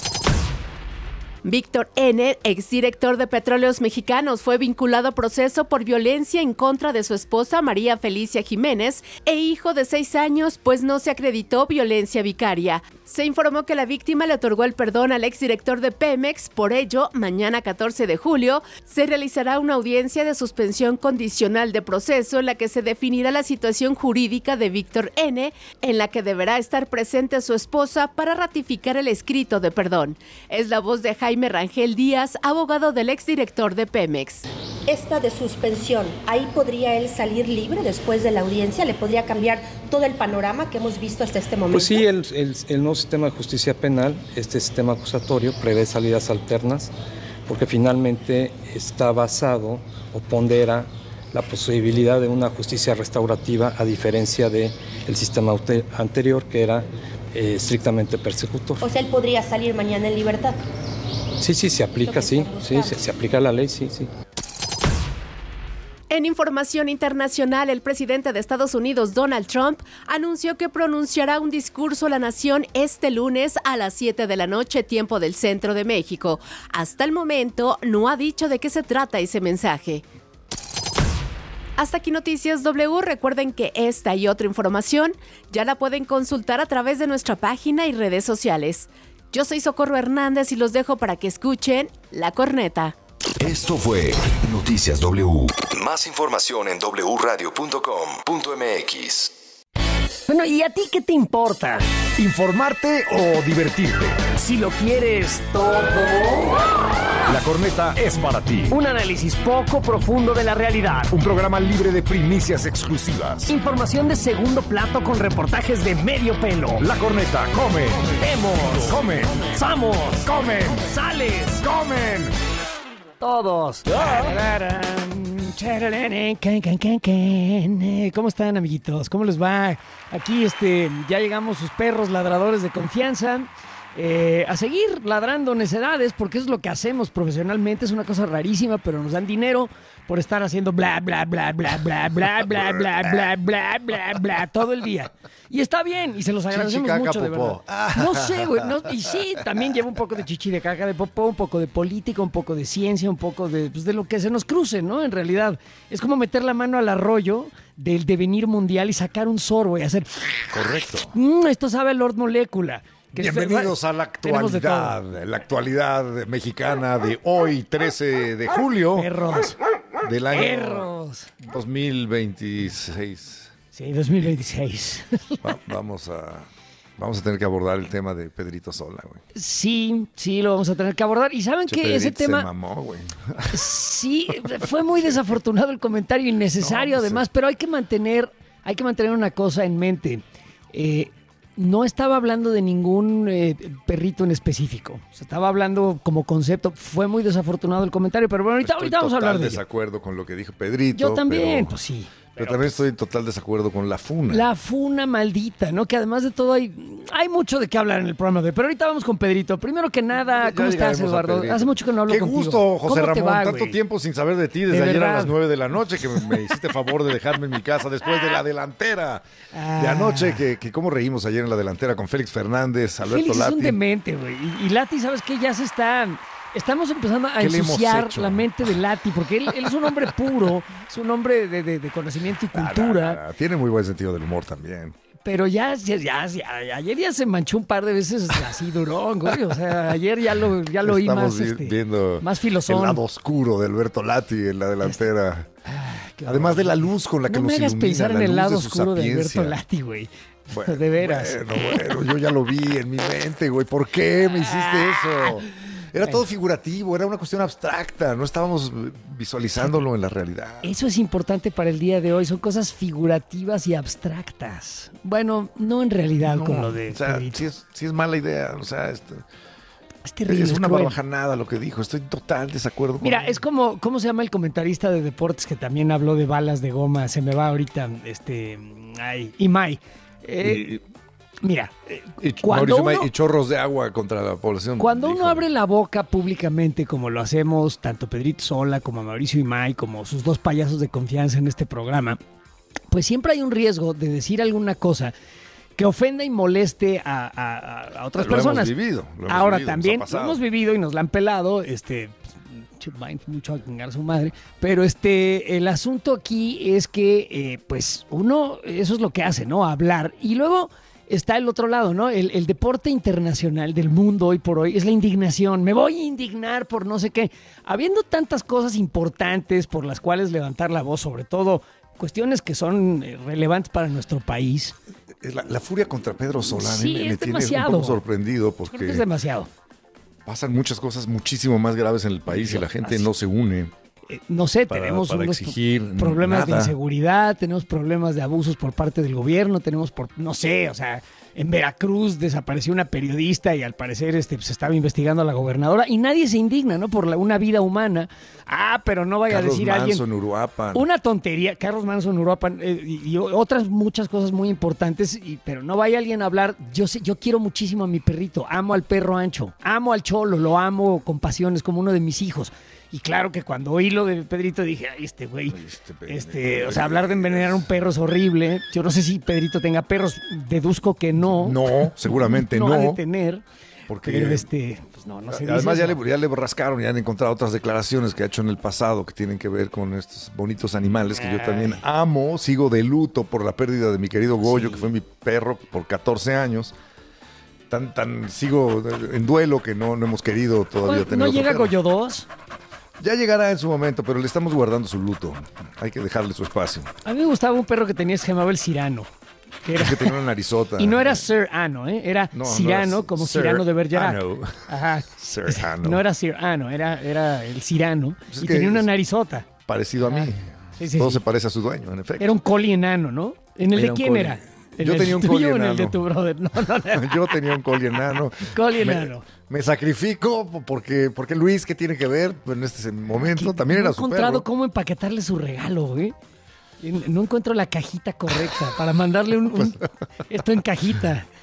Víctor N., exdirector de Petróleos Mexicanos, fue vinculado a proceso por violencia en contra de su esposa María Felicia Jiménez e hijo de seis años, pues no se acreditó violencia vicaria. Se informó que la víctima le otorgó el perdón al exdirector de Pemex. Por ello, mañana catorce de julio, se realizará una audiencia de suspensión condicional de proceso en la que se definirá la situación jurídica de Víctor N., en la que deberá estar presente su esposa para ratificar el escrito de perdón. Es la voz de Jaime Rangel Díaz, abogado del exdirector de Pemex. Esta de suspensión, ¿ahí podría él salir libre después de la audiencia? ¿Le podría cambiar todo el panorama que hemos visto hasta este momento? Pues sí, el, el, el nuevo sistema de justicia penal, este sistema acusatorio, prevé salidas alternas, porque finalmente está basado o pondera la posibilidad de una justicia restaurativa, a diferencia del sistema anterior, que era eh, estrictamente persecutor. O sea, él podría salir mañana en libertad. Sí, sí, se aplica, sí, sí, se, se aplica la ley, sí, sí. En información internacional, el presidente de Estados Unidos, Donald Trump, anunció que pronunciará un discurso a la nación este lunes a las siete de la noche, tiempo del centro de México. Hasta el momento, no ha dicho de qué se trata ese mensaje. Hasta aquí Noticias W. Recuerden que esta y otra información ya la pueden consultar a través de nuestra página y redes sociales. Yo soy Socorro Hernández y los dejo para que escuchen La Corneta. Esto fue Noticias W. Más información en doble u radio punto com punto m x. Bueno, ¿y a ti qué te importa? ¿Informarte o divertirte? Si lo quieres todo, La Corneta es para ti. Un análisis poco profundo de la realidad. Un programa libre de primicias exclusivas. Información de segundo plato con reportajes de medio pelo. La Corneta come. Vemos. Comen. Samos. Comen. Sales. Comen. Todos. ¿Cómo están, amiguitos? ¿Cómo les va? Aquí este, ya llegamos sus perros ladradores de confianza. eh, a seguir ladrando necedades, porque eso es lo que hacemos profesionalmente. Es una cosa rarísima, pero nos dan dinero por estar haciendo bla, bla, bla, bla, bla, bla, bla, bla, bla, bla, bla, bla, todo el día. Y está bien, y se los agradecemos Chichi, mucho, caca, de verdad. popó. No sé, güey. No, y sí, también lleva un poco de chichi de caca de popó, un poco de política, un poco de ciencia, un poco de, pues, de lo que se nos cruce, ¿no? En realidad, es como meter la mano al arroyo del devenir mundial y sacar un sorbo y hacer... Correcto. Mm, esto sabe a Lord Molécula. Que Bienvenidos a la Tenemos de todo. actualidad, la actualidad mexicana de hoy, trece de julio. Perros. Del año Perros. dos mil veintiséis. Sí, dos mil veintiséis. Va- vamos a vamos a tener que abordar el tema de Pedrito Sola, güey. Sí, sí, lo vamos a tener que abordar. Y saben Che, que ese Pedrito tema... se mamó, güey. Sí, fue muy desafortunado el comentario, innecesario No, pues, además, pero hay que mantener, hay que mantener una cosa en mente. Eh, no estaba hablando de ningún eh, perrito en específico. Se estaba hablando como concepto. Fue muy desafortunado el comentario, pero bueno, ahorita, Estoy ahorita vamos a hablar total de ello. desacuerdo con lo que dijo Pedrito. Yo también, pero- pues sí. Pero también estoy en total desacuerdo con la funa. La funa maldita, ¿no? Que además de todo hay, hay mucho de qué hablar en el programa de hoy. Pero ahorita vamos con Pedrito. Primero que nada, Ya ¿cómo estás, llegaremos a Eduardo? Pedrito. Hace mucho que no hablo Qué contigo. gusto, José ¿Cómo te Ramón. va, Tanto güey? tiempo sin saber de ti desde De ayer a verdad. las nueve de la noche que me, me hiciste favor de dejarme en mi casa después de la delantera de Ah. anoche. Que, que cómo reímos ayer en la delantera con Félix Fernández, Alberto Félix es un Lati. demente, güey. Y, y Lati, ¿sabes qué? Ya se está... Estamos empezando a ¿Qué le hemos ensuciar hecho? la mente de Lati, porque él, él es un hombre puro, es un hombre de, de- de conocimiento y cultura, Ah, tiene muy buen sentido del humor también. pero ya, ya, ya- ya- ayer ya se manchó un par de veces así durón, güey. O sea, ayer ya lo, ya lo oí Estamos más, vi- este, viendo más filosón. el lado oscuro de Alberto Lati en la delantera. Además de la luz con la que No nos me hagas ilumina, pensar en la el luz lado de su oscuro de sapiencia. Alberto Lati, güey. Bueno, de veras. Bueno, bueno, yo ya lo vi en mi mente, güey. ¿Por qué me hiciste eso? Era todo figurativo, era una cuestión abstracta. No estábamos visualizándolo en la realidad. Eso es importante para el día de hoy. Son cosas figurativas y abstractas. Bueno, no en realidad No, con lo de... o sea, Pedrito. sí es, sí es mala idea. O sea, esto- Es terrible, es es una cruel. barbajanada lo que dijo. Estoy en total desacuerdo con Mira, es como, ¿cómo se llama el comentarista de deportes que también habló de balas de goma? Se me va ahorita, este, ay, Imai. Eh, mira, eh, Y, cuando Mauricio May, uno- y chorros de agua contra la población. Cuando uno Híjole. abre la boca públicamente, como lo hacemos tanto Pedrito Sola como Mauricio Imay, como sus dos payasos de confianza en este programa, pues siempre hay un riesgo de decir alguna cosa que ofenda y moleste a, a- a otras Lo hemos personas. vivido, lo hemos Ahora vivido, nos también ha lo pasado. hemos vivido y nos la han pelado, este, pues, mucho a chingar a su madre, pero este, el asunto aquí es que, eh, pues, uno, eso es lo que hace, ¿no? Hablar. Y luego está el otro lado, ¿no? El, el deporte internacional del mundo hoy por hoy es la indignación. Me voy a indignar por no sé qué. Habiendo tantas cosas importantes por las cuales levantar la voz, sobre todo cuestiones que son eh, relevantes para nuestro país. La, la furia contra Pedro Solá a mí Sí, me, me es tiene demasiado. un poco sorprendido porque Creo que es demasiado. pasan muchas cosas muchísimo más graves en el país y la gente Así. no se une. Eh, no sé, Para- tenemos para unos exigir problemas de nada. inseguridad, tenemos problemas de abusos por parte del gobierno, tenemos por, no sé, o sea, en Veracruz desapareció una periodista y al parecer este, se estaba investigando a la gobernadora y nadie se indigna, ¿no? Por la- una vida humana. Ah, pero no vaya Carlos a decir Manson, alguien... Uruapan. Una tontería, Carlos Manson, Uruapan eh, y, y otras muchas cosas muy importantes, y- pero no vaya alguien a hablar. Yo sé, yo quiero muchísimo a mi perrito, amo al perro ancho, amo al cholo, lo amo con pasión, es como uno de mis hijos. Y claro que cuando oí lo de Pedrito dije, ay, este güey, este, o sea, hablar de envenenar a un perro es horrible. Yo no sé si Pedrito tenga perros, deduzco que no. No, seguramente no. No ha de tener. Porque Pero este, pues no, no sé. además ya le, ya le rascaron, ya han encontrado otras declaraciones que ha hecho en el pasado que tienen que ver con estos bonitos animales que yo también amo. Sigo de luto por la pérdida de mi querido Goyo, que fue mi perro por catorce años. Tan, tan sigo en duelo que no, no hemos querido todavía tener ¿No otro llega perro. Goyo dos? Ya llegará en su momento, pero le estamos guardando su luto. Hay que dejarle su espacio. A mí me gustaba un perro que tenía, se llamaba el Cirano. Que era- Es que tenía una narizota. Y no era Sir Ano, ¿eh? Era No, no Cirano, era como Sir Cirano de Bergerac. Ano. Ajá. Sir Ano. No era Sir Ano, era, era el Cirano. Pues es y que tenía una es narizota. Parecido a mí. sí, sí, Todo sí. se parece a su dueño, en efecto. Era un collie enano, ¿no? ¿En el Era de un quién collie. era? ¿En Yo el tenía un tuyo collie o en el de enano. tu brother? No, no, no. Yo tenía un collie enano. Collie Me- enano. Me, sacrifico porque, porque Luis, ¿qué tiene que ver en este momento? También No era he su encontrado perro. cómo empaquetarle su regalo, güey. Y No encuentro la cajita correcta para mandarle un, un- esto en cajita.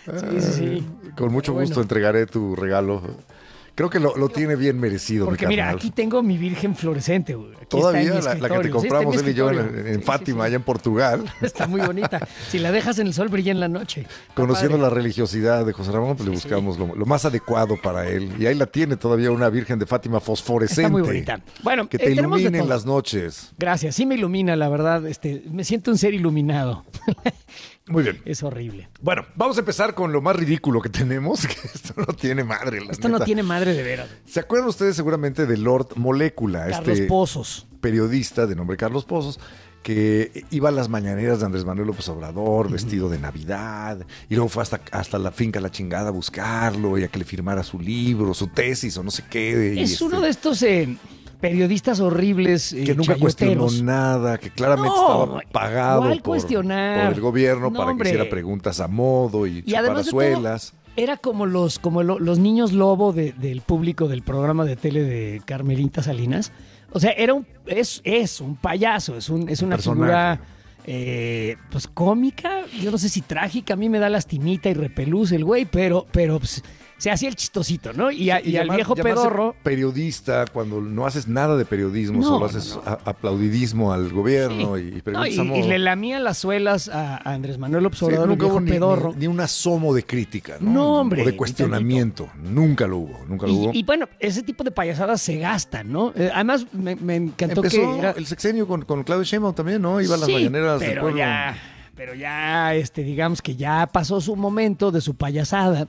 Sí, sí, sí. Con mucho Bueno. gusto entregaré tu regalo. Creo que lo, lo tiene bien merecido, Porque mi mira, carnal. aquí tengo mi virgen fluorescente, güey. Aquí Todavía está en mi la, la que te escritorio. Sí, compramos está en él y yo mi en, escritorio. en Fátima, allá en Portugal. Está muy bonita. Si la dejas en el sol, brilla en la noche. Está Conociendo padre. la religiosidad de José Ramón, pues le buscamos lo, lo más adecuado para él. Y ahí la tiene todavía una Virgen de Fátima fosforescente. Está muy bonita. Bueno, que eh, te tenemos de ilumine en todo. las noches. Gracias, sí me ilumina, la verdad. Este, me siento un ser iluminado. Muy bien. Es horrible. Bueno, vamos a empezar con lo más ridículo que tenemos, que esto no tiene madre. La Esto no neta. tiene madre de veras. ¿Se acuerdan ustedes seguramente de Lord Molécula? Carlos este Pozos. periodista de nombre Carlos Pozos, que iba a las mañaneras de Andrés Manuel López Obrador, vestido de Navidad, y luego fue hasta, hasta la finca La Chingada a buscarlo y a que le firmara su libro, su tesis o no sé qué. y Es este, uno de estos eh, periodistas horribles eh, que nunca cuestionó chayoteros. nada, que claramente No, estaba pagado ¿cuál por, cuestionar? por el gobierno No, para hombre. que hiciera preguntas a modo y, Y además de todo, chuparazuelas. era como los, como lo- los niños lobo de- del público del programa de tele de Carmelita Salinas. O sea, era un, es, es un payaso, es, un, es una Personaje. figura eh, pues cómica, yo no sé si trágica, a mí me da lastimita y repelús el güey, pero, pero pues, se hacía el chistosito, ¿no? Y, a- y al llamar- viejo llamarse pedorro... periodista cuando no haces nada de periodismo, No, solo no, haces no. a- aplaudidismo al gobierno y No, preguntas y, a y modo. le lamía las suelas a, a Andrés Manuel López Sí, Obrador, el nunca viejo hubo ni, pedorro. ni- ni un asomo de crítica, ¿no? No, hombre, O de ni cuestionamiento. Nunca lo hubo, nunca lo hubo. Y, y bueno, ese tipo de payasadas se gastan, ¿no? Eh, además, me, me encantó Empezó que era... el sexenio con, con Claudio Sheinbaum también, ¿no? Iba a las Sí, mañaneras del pero pueblo. ya, pero ya, este, digamos que ya pasó su momento de su payasada.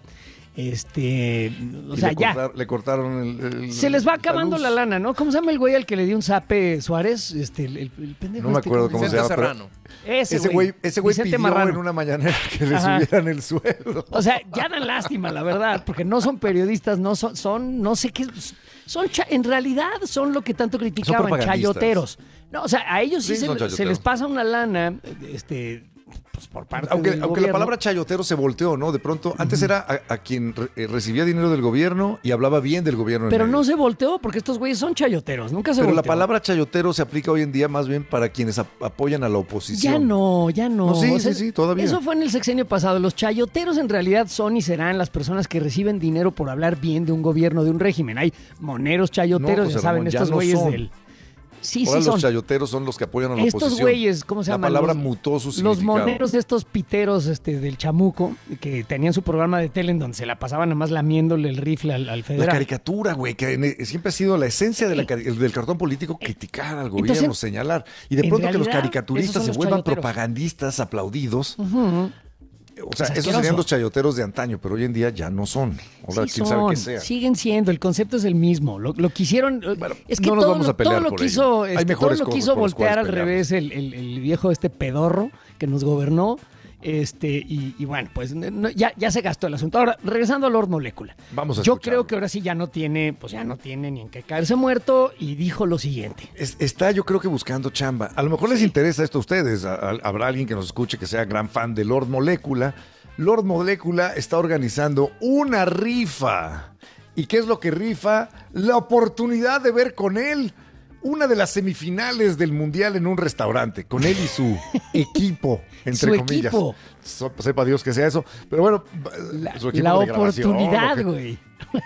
Este, o Y sea, le ya. cortar- le cortaron el, el- Se les va acabando luz. la lana, ¿no? ¿Cómo se llama el güey al que le dio un zape Suárez? Este, el, el- el pendejo No me este, acuerdo cómo se Vicente llama. pero Serrano. Ese Ese güey, güey ese güey Vicente pidió Marrano. en una mañanera que le Ajá. subieran el sueldo. O sea, ya dan lástima, la verdad, porque no son periodistas, no son, son no sé qué, son cha- en realidad son lo que tanto criticaban, propagandistas. chayoteros. No, o sea, a ellos sí, Sí, se, son se chayoteros. les pasa una lana, este, pues por parte Aunque, del aunque la gobierno. palabra chayotero se volteó, ¿no? De pronto, antes era a, a quien re- eh, recibía dinero del gobierno y hablaba bien del gobierno. en Pero medio. no se volteó porque estos güeyes son chayoteros, nunca se Pero la volteó. palabra chayotero se aplica hoy en día más bien para quienes ap- apoyan a la oposición. Ya no, ya no. No, sí, O sea, sí, sí, todavía. Eso fue en el sexenio pasado. Los chayoteros en realidad son y serán las personas que reciben dinero por hablar bien de un gobierno, de un régimen. Hay moneros chayoteros, No, ya José saben, Ramón, ya estos no güeyes son. del... Sí, Ahora sí los son. chayoteros son los que apoyan a la Estos oposición. güeyes, ¿cómo se La llaman? palabra Los- mutó su Los significado. moneros de estos piteros este, del chamuco, que tenían su programa de tele en donde se la pasaban nada más lamiéndole el rifle al, al La federal. caricatura, güey, que en- siempre ha sido la esencia de la cari- del cartón político, criticar al gobierno, Entonces, señalar. Y de en pronto que los realidad, caricaturistas esos son se los vuelvan chayoteros. propagandistas aplaudidos. Ujú. O sea, Es esos asqueroso. serían los chayoteros de antaño, pero hoy en día ya no son. Ahora, Sí quién sabe son, qué sea. siguen siendo, el concepto es el mismo. Lo, lo quisieron, es que no nos todo, vamos lo- a pelear todo lo por quiso, ello. Hay este, todo mejores lo cosas quiso por las voltear al cuales revés el, el- el viejo este pedorro que nos gobernó. Este, y, y bueno, pues no- ya, ya se gastó el asunto. Ahora, regresando a Lord Molécula. Vamos a Yo escucharlo. creo que ahora sí ya no tiene, pues ya no tiene ni en qué caerse muerto, y dijo lo siguiente. Es- está yo creo que buscando chamba. A lo mejor les interesa esto a ustedes. A- a- habrá alguien que nos escuche que sea gran fan de Lord Molécula. Lord Molécula está organizando una rifa. ¿Y qué es lo que rifa? La oportunidad de ver con él una de las semifinales del Mundial en un restaurante, con él y su equipo, entre Su comillas. equipo. So- sepa Dios que sea eso. Pero bueno, su equipo La de grabación, oportunidad, ¿o qué? güey.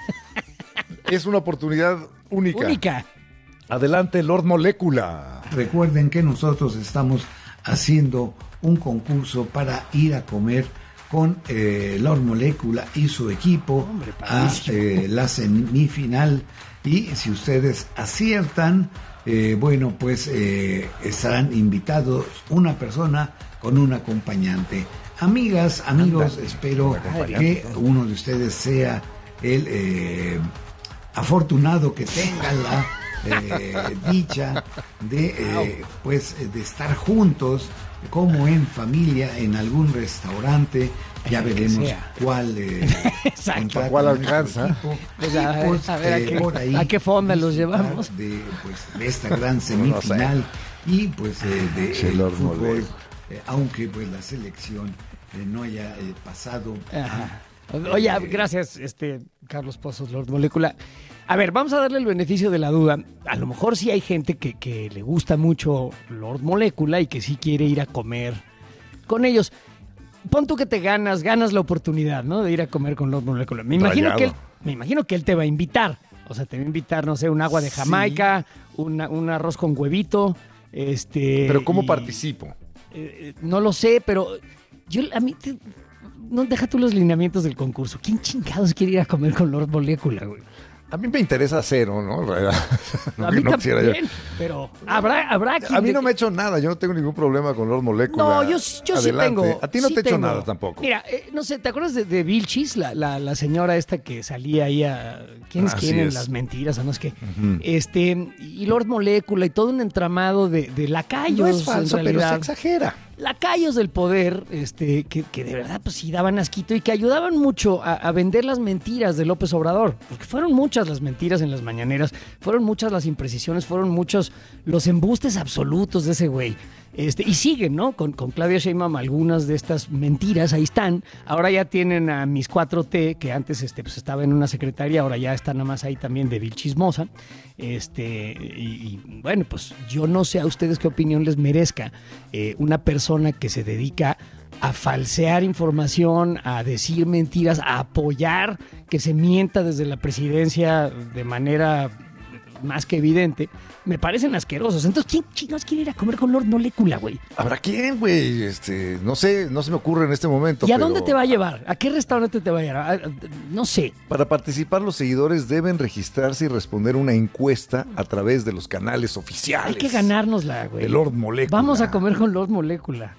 Es una oportunidad única. Única. Adelante, Lord Molécula. Recuerden que nosotros estamos haciendo un concurso para ir a comer con eh, Lord Molécula y su equipo a eh, la semifinal, y si ustedes aciertan, eh, bueno, pues eh, estarán invitados una persona con un acompañante. Amigas, amigos, Ándale, espero un acompañante, que uno de ustedes sea el eh, afortunado que tenga la eh, dicha de eh, pues de estar juntos como en familia en algún restaurante. Ya El que veremos sea. cuál eh, contrata ¿Cuál nuestro alcanza? equipo. Pues Y, a ver, pues, a ver, ¿a eh, qué- por ahí a qué fonda los disfrutar llevamos? de, pues, de esta gran No, no sé. semifinal y pues eh, de Sí, el Lord fútbol, Molécula. eh, aunque pues la selección eh, no haya eh, pasado. Ajá. Oye, gracias, este Carlos Pozos, Lord Molécula. A ver, vamos a darle el beneficio de la duda. A lo mejor sí hay gente que, que le gusta mucho Lord Molécula y que sí quiere ir a comer con ellos. pon tú que te ganas, ganas la oportunidad, ¿no? De ir a comer con Lord Molecula. Me imagino Rayado. que él, me imagino que él te va a invitar. O sea, te va a invitar, no sé, un agua de Jamaica, sí. una, un arroz con huevito, este... Pero ¿cómo y, participo? Eh, no lo sé, pero yo a mí... Te, no, deja tú los lineamientos del concurso. ¿Quién chingados quiere ir a comer con Lord Molecula, güey? A mí me interesa cero, ¿no? no a mí no también, pero habrá, habrá quien... A mí no me ha hecho nada, yo no tengo ningún problema con Lord Molecula. No, yo, yo sí tengo. A ti no sí te he hecho tengo. nada tampoco. Mira, eh, no sé, ¿te acuerdas de, de Vilchis? La, la, la señora esta que salía ahí a... ¿Quién es Así quién en es. las mentiras? O no es que... Ujú. Este, y Lord Molecula y todo un entramado de, de lacayos, No es falso, en pero se realidad. exagera. Lacayos del poder, este, que, que de verdad pues sí daban asquito y que ayudaban mucho a, a vender las mentiras de López Obrador, porque fueron muchas las mentiras en las mañaneras, fueron muchas las imprecisiones, fueron muchos los embustes absolutos de ese güey. Este, y siguen, ¿no? Con, con Claudia Sheinbaum algunas de estas mentiras, ahí están. Ahora ya tienen a mis cuatro T, que antes este, pues estaba en una secretaría, ahora ya está nada más ahí también de Vil Chismosa. Este, y, y bueno, pues yo no sé a ustedes qué opinión les merezca eh, una persona que se dedica a falsear información, a decir mentiras, a apoyar que se mienta desde la presidencia de manera más que evidente, me parecen asquerosos. Entonces, ¿quién chingados quiere ir a comer con Lord Molecula, güey? ¿Habrá quién, güey? Este, no sé, no se me ocurre en este momento. ¿Y a pero dónde te va a llevar? ¿A qué restaurante te va a llevar? No sé. Para participar, los seguidores deben registrarse y responder una encuesta a través de los canales oficiales. Hay que ganárnosla, güey. De Lord Molecula. Vamos a comer con Lord Molecula.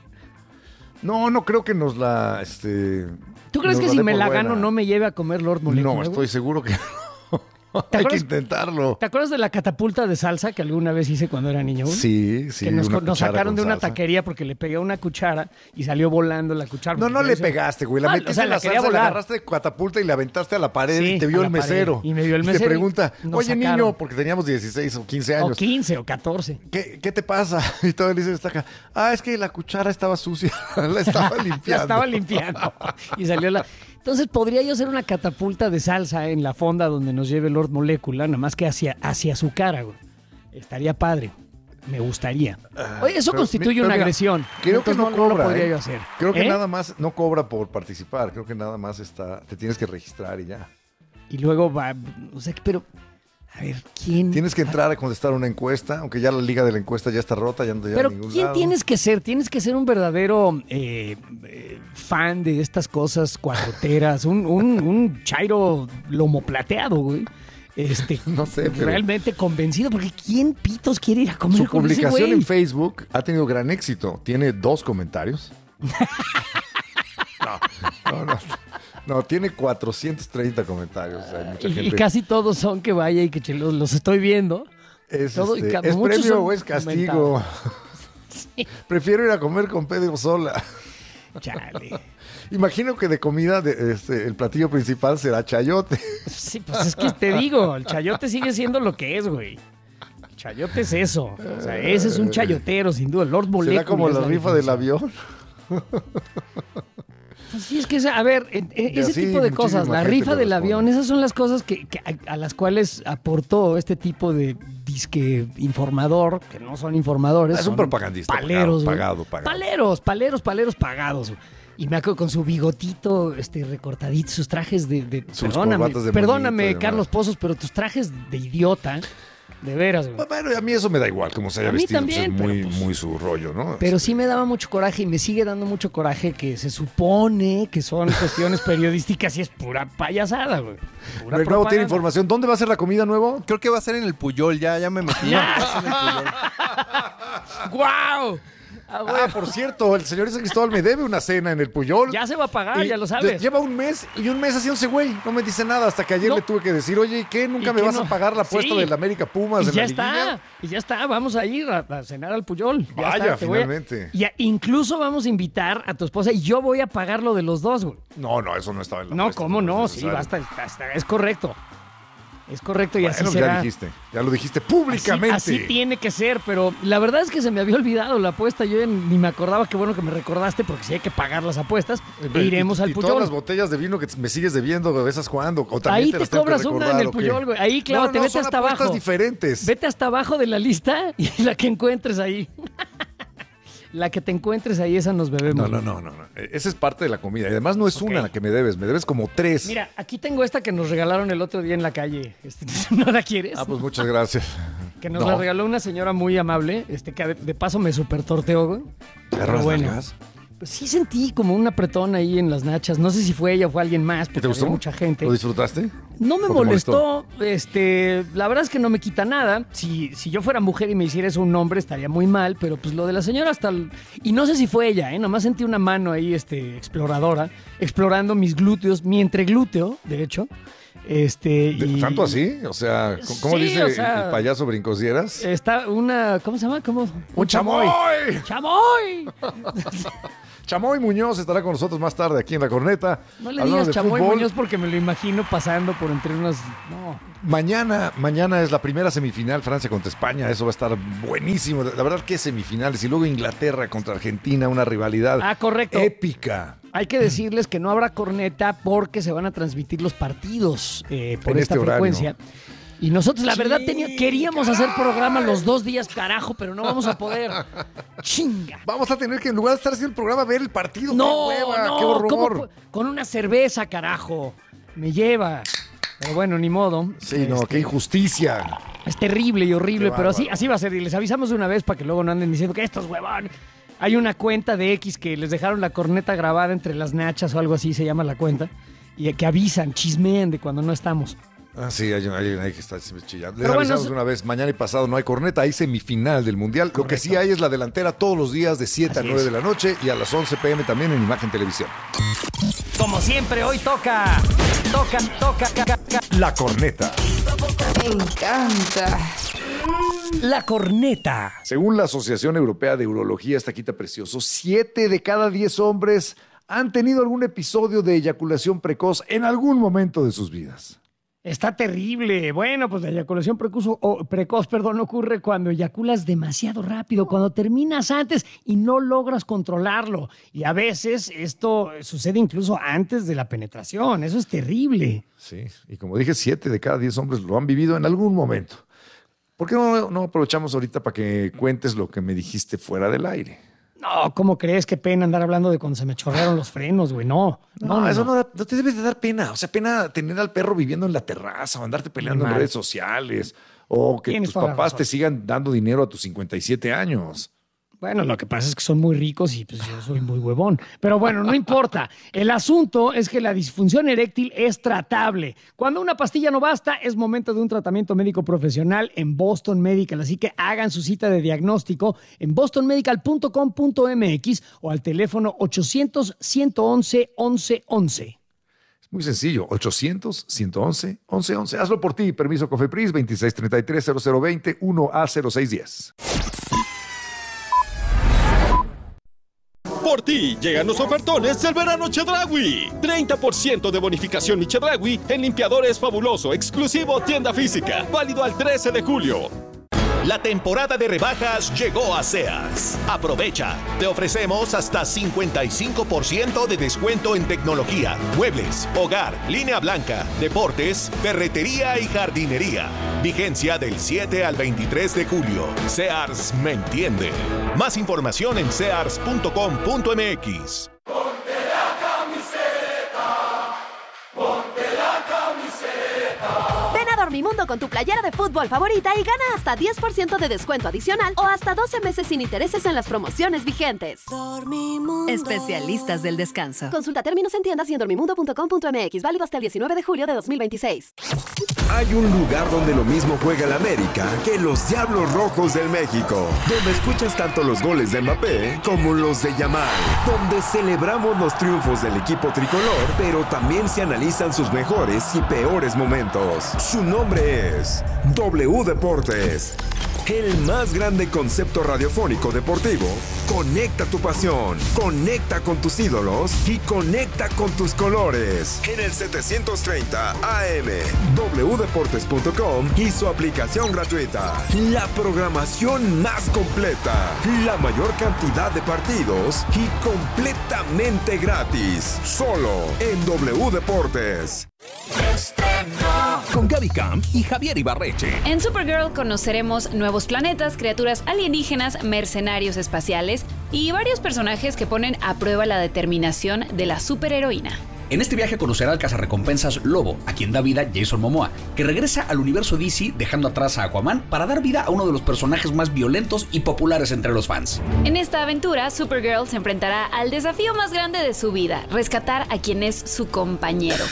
No, no creo que nos la... Este, ¿Tú crees nos que la si dé me por la buena. gano no me lleve a comer Lord Molecula? No, estoy güey? seguro que ¿Te Hay que acuerdas- intentarlo. ¿Te acuerdas de la catapulta de salsa que alguna vez hice cuando era niño? güey? Sí, sí. Que nos, una nos cuchara sacaron con de una salsa. taquería porque le pegué una cuchara y salió volando la cuchara. No, porque no yo le decía- pegaste, güey. La Ah, metiste o sea, en la la quería salsa, la volar. agarraste de catapulta y la aventaste a la pared Sí, y te vio a el la pared. mesero. Y me vio el Y mesero te y pregunta, nos oye, sacaron. niño, porque teníamos dieciséis o quince años. O quince o catorce. ¿Qué, ¿Qué te pasa? Y todo él dice, está acá. Ah, es que la cuchara estaba sucia. La estaba limpiando. La estaba limpiando. Y salió la... Entonces, podría yo hacer una catapulta de salsa en la fonda donde nos lleve Lord Molecula, nada más que hacia, hacia su cara, güey. Estaría padre. Me gustaría. Oye, eso Pero, constituye pero una mira, agresión. Creo que Entonces, no, cobra. lo podría ¿eh? yo hacer. Creo que ¿Eh? nada más no cobra por participar. Creo que nada más está. Te tienes que registrar y ya. Y luego va. O sea, pero. A ver, ¿quién? Tienes que entrar a contestar una encuesta, aunque ya la liga de la encuesta ya está rota, ya no te lleva Pero a ningún ¿quién lado. tienes que ser? Tienes que ser un verdadero eh, eh, fan de estas cosas cuatroteras, un, un, un chairo lomo plateado, güey. Este, no sé, pero- realmente convencido, porque ¿quién pitos quiere ir a comer Su con ese publicación güey? en Facebook ha tenido gran éxito. Tiene dos comentarios. no, no, no. No, tiene cuatrocientos treinta comentarios. Hay mucha Y, gente. y casi todos son que vaya y que che- los, los estoy viendo. ¿Es, Todo- y este, ca- ¿es muchos premio son o es castigo? Prefiero ir a comer con Pedro sola. Chale. Imagino que de comida de, este, el platillo principal será chayote. Sí, pues es que te digo, el chayote sigue siendo lo que es, güey. El chayote es eso. O sea, ese es un chayotero, sin duda. Lord Molecula. ¿Será como es la rifa del definición. avión? Pues sí, es que, a ver, en- en Y ese así tipo de cosas, muchísima la gente rifa lo del responde. avión, esas son las cosas que, que a, a las cuales aportó este tipo de disque informador, que no son informadores. Es un son propagandista. Paleros, güey. Pagado, pagado. Paleros, paleros, paleros pagados. güey. Y me acuerdo con su bigotito este, recortadito, sus trajes de... de- Sus perdóname, corbatas de perdóname monito y demás. Carlos Pozos, pero tus trajes de idiota, de veras, güey. Bueno, a mí eso me da igual, como se haya A mí vestido. también, pues es muy, pero, pues, muy su rollo, ¿no? Pero sí me daba mucho coraje y me sigue dando mucho coraje que se supone que son cuestiones periodísticas y es pura payasada, güey. Pura El nuevo tiene propaganda. información. ¿Dónde va a ser la comida nuevo? Creo que va a ser en el Puyol, ya, ya me metí. ¡Guau! Ah, por cierto, el señor San Cristóbal me debe una cena en el Puyol. Ya se va a pagar, Y ya lo sabes. Lleva un mes y un mes haciéndose güey. No me dice nada hasta que ayer No. le tuve que decir, oye, ¿y qué? ¿Nunca ¿Y me qué vas no? a pagar la apuesta Sí. del América Pumas Y en ya la liguilla? está, y ya está, vamos a ir a, a cenar al Puyol. Ya Vaya, está, te voy a- finalmente. y a- incluso vamos a invitar a tu esposa y yo voy a pagar lo de los dos, güey. No, no, eso no estaba en la No, apuesta, ¿cómo no? es Sí, necesario. basta, basta, es correcto. Es correcto y así Bueno, será. ya dijiste, ya lo dijiste públicamente. Así, así tiene que ser, pero la verdad es que se me había olvidado la apuesta. Yo ya ni me acordaba, qué bueno que me recordaste, porque si hay que pagar las apuestas, e iremos y, al y Puyol. todas las botellas de vino que me sigues debiendo, ¿de esas cuándo? ¿O también Ahí te, te las tengo que cobras una en recordar, el o qué? Puyol, güey. Ahí, claro, No, te no, vete son hasta apuestas abajo. diferentes. Vete hasta abajo de la lista y la que encuentres ahí. La que te encuentres ahí, esa nos bebemos. No, no, no, no, no. Esa es parte de la comida. Y además no es Ok. una la que me debes, me debes como tres. Mira, aquí tengo esta que nos regalaron el otro día en la calle. Este, ¿no la quieres? Ah, pues muchas gracias. Que nos No. la regaló una señora muy amable, este que de, de paso me super torteó, güey. ¿Perro Pero las bueno, nalgas? pues sí sentí como un apretón ahí en las nachas. No sé si fue ella o fue alguien más, porque ¿Te gustó? había mucha gente. ¿Lo disfrutaste? No me ¿O te molestó, este, la verdad es que no me quita nada. Si, si yo fuera mujer y me hiciera eso un hombre estaría muy mal, pero pues lo de la señora hasta el- y no sé si fue ella, ¿eh? Nomás sentí una mano ahí, este, exploradora, explorando mis glúteos, mi entreglúteo, de hecho. Este, ¿De- y ¿Tanto así? O sea, ¿cómo Sí, dice o el- sea- el payaso brincosieras? está una, ¿cómo se llama? ¿Cómo? ¡Un chamoy! ¡Chamoy! Chamoy Muñoz estará con nosotros más tarde aquí en La Corneta. No le hablando digas de Chamoy fútbol. Muñoz porque me lo imagino pasando por entre unas, no. Mañana, mañana es la primera semifinal, Francia contra España. Eso va a estar buenísimo. La verdad que semifinales. Y luego Inglaterra contra Argentina, una rivalidad Ah, correcto. épica. Hay que decirles que no habrá corneta porque se van a transmitir los partidos eh, por En esta este horario. frecuencia. Y nosotros, la verdad, tenía- queríamos hacer programa los dos días, carajo, pero no vamos a poder. Chinga. Vamos a tener que, en lugar de estar haciendo el programa, ver el partido. No, ¡Qué hueva! no, ¡Qué horror! ¿cómo pu- con una cerveza, carajo. Me lleva. Pero bueno, ni modo. Sí, no, Este, qué injusticia. Es terrible y horrible, Qué pero así, bárbaro. así va a ser. Y les avisamos de una vez para que luego no anden diciendo que estos huevón. Hay una cuenta de X que les dejaron la corneta grabada entre las nachas o algo así, se llama la cuenta. Y que avisan, chismean de cuando no estamos. Ah, sí, hay alguien ahí que está chillando. Les Pero bueno, avisamos eso- una vez, mañana y pasado no hay corneta, hay semifinal del Mundial. Lo que sí hay es la delantera todos los días de siete a Así nueve es. de la noche y a las once pe eme también en Imagen Televisión. Como siempre, hoy toca, toca, toca, ca- ca- ca- La corneta. Me encanta. La corneta. Según la Asociación Europea de Urología, esta quita precioso, siete de cada diez hombres han tenido algún episodio de eyaculación precoz en algún momento de sus vidas. Está terrible. Bueno, pues la eyaculación precoz, o precoz, perdón, ocurre cuando eyaculas demasiado rápido, cuando terminas antes y no logras controlarlo. Y a veces esto sucede incluso antes de la penetración. Eso es terrible. Sí, y como dije, siete de cada diez hombres lo han vivido en algún momento. ¿Por qué no, no aprovechamos ahorita para que cuentes lo que me dijiste fuera del aire? No, ¿cómo crees? Qué pena andar hablando de cuando se me chorrearon los frenos, güey. No, No, no, eso no. no, da- no te debe de dar pena. O sea, pena tener al perro viviendo en la terraza o andarte peleando en Mal. redes sociales o que Tienes tus toda la papás razón. te sigan dando dinero a tus cincuenta y siete años. Bueno, lo que pasa es que son muy ricos y pues yo soy muy huevón. Pero bueno, no importa. El asunto es que la disfunción eréctil es tratable. Cuando una pastilla no basta, es momento de un tratamiento médico profesional en Boston Medical. Así que hagan su cita de diagnóstico en boston medical punto com punto eme equis o al teléfono ochocientos, ciento once, once once. Es muy sencillo. ochocientos, ciento once, once once. Hazlo por ti. Permiso Cofepris veintiséis treinta y tres, cero cero veinte, uno A cero seis diez. Por ti llegan los ofertones del verano Chedraui. treinta por ciento de bonificación Mi Chedraui en limpiadores fabuloso, exclusivo tienda física. Válido al trece de julio. La temporada de rebajas llegó a Sears. Aprovecha. Te ofrecemos hasta cincuenta y cinco por ciento de descuento en tecnología, muebles, hogar, línea blanca, deportes, ferretería y jardinería. Vigencia del siete al veintitrés de julio. Sears me entiende. Más información en sears punto com punto eme equis. Ven a Dormimundo con tu playera de fútbol favorita y gana hasta diez por ciento de descuento adicional o hasta doce meses sin intereses en las promociones vigentes. Especialistas del descanso. Consulta términos en tiendas y en dormimundo punto com punto eme equis. Válido hasta el diecinueve de julio de dos mil veintiséis. Hay un lugar donde lo mismo juega el América que los Diablos Rojos del México, donde escuchas tanto los goles de Mbappé como los de Yamal, donde celebramos los triunfos del equipo tricolor, pero también se analizan sus mejores y peores momentos. Su nombre es W Deportes. El más grande concepto radiofónico deportivo. Conecta tu pasión, conecta con tus ídolos y conecta con tus colores. En el setecientos treinta A M, w deportes punto com y su aplicación gratuita. La programación más completa, la mayor cantidad de partidos y completamente gratis. Solo en W Deportes. Con Gaby Camp y Javier Ibarreche. En Supergirl conoceremos nuevos planetas, criaturas alienígenas, mercenarios espaciales, y varios personajes que ponen a prueba la determinación de la superheroína. En este viaje conocerá al cazarrecompensas Lobo, a quien da vida Jason Momoa, que regresa al universo D C dejando atrás a Aquaman para dar vida a uno de los personajes más violentos y populares entre los fans. En esta aventura, Supergirl se enfrentará al desafío más grande de su vida, rescatar a quien es su compañero.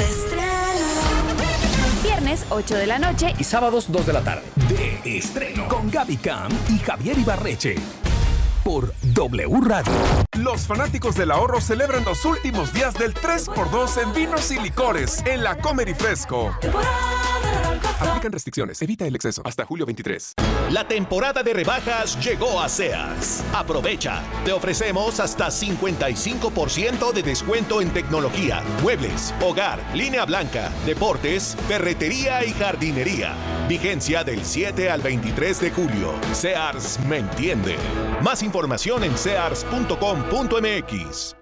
Viernes, ocho de la noche y sábados, dos de la tarde. De estreno con Gaby Cam y Javier Ibarreche. Por W Radio. Los fanáticos del ahorro celebran los últimos días del tres por dos en vinos y licores en la Comer y Fresco. Aplican restricciones. Evita el exceso. Hasta julio veintitrés. La temporada de rebajas llegó a Sears. Aprovecha. Te ofrecemos hasta cincuenta y cinco por ciento de descuento en tecnología, muebles, hogar, línea blanca, deportes, ferretería y jardinería. Vigencia del siete al veintitrés de julio. Sears me entiende. Más información en sears punto com punto m x.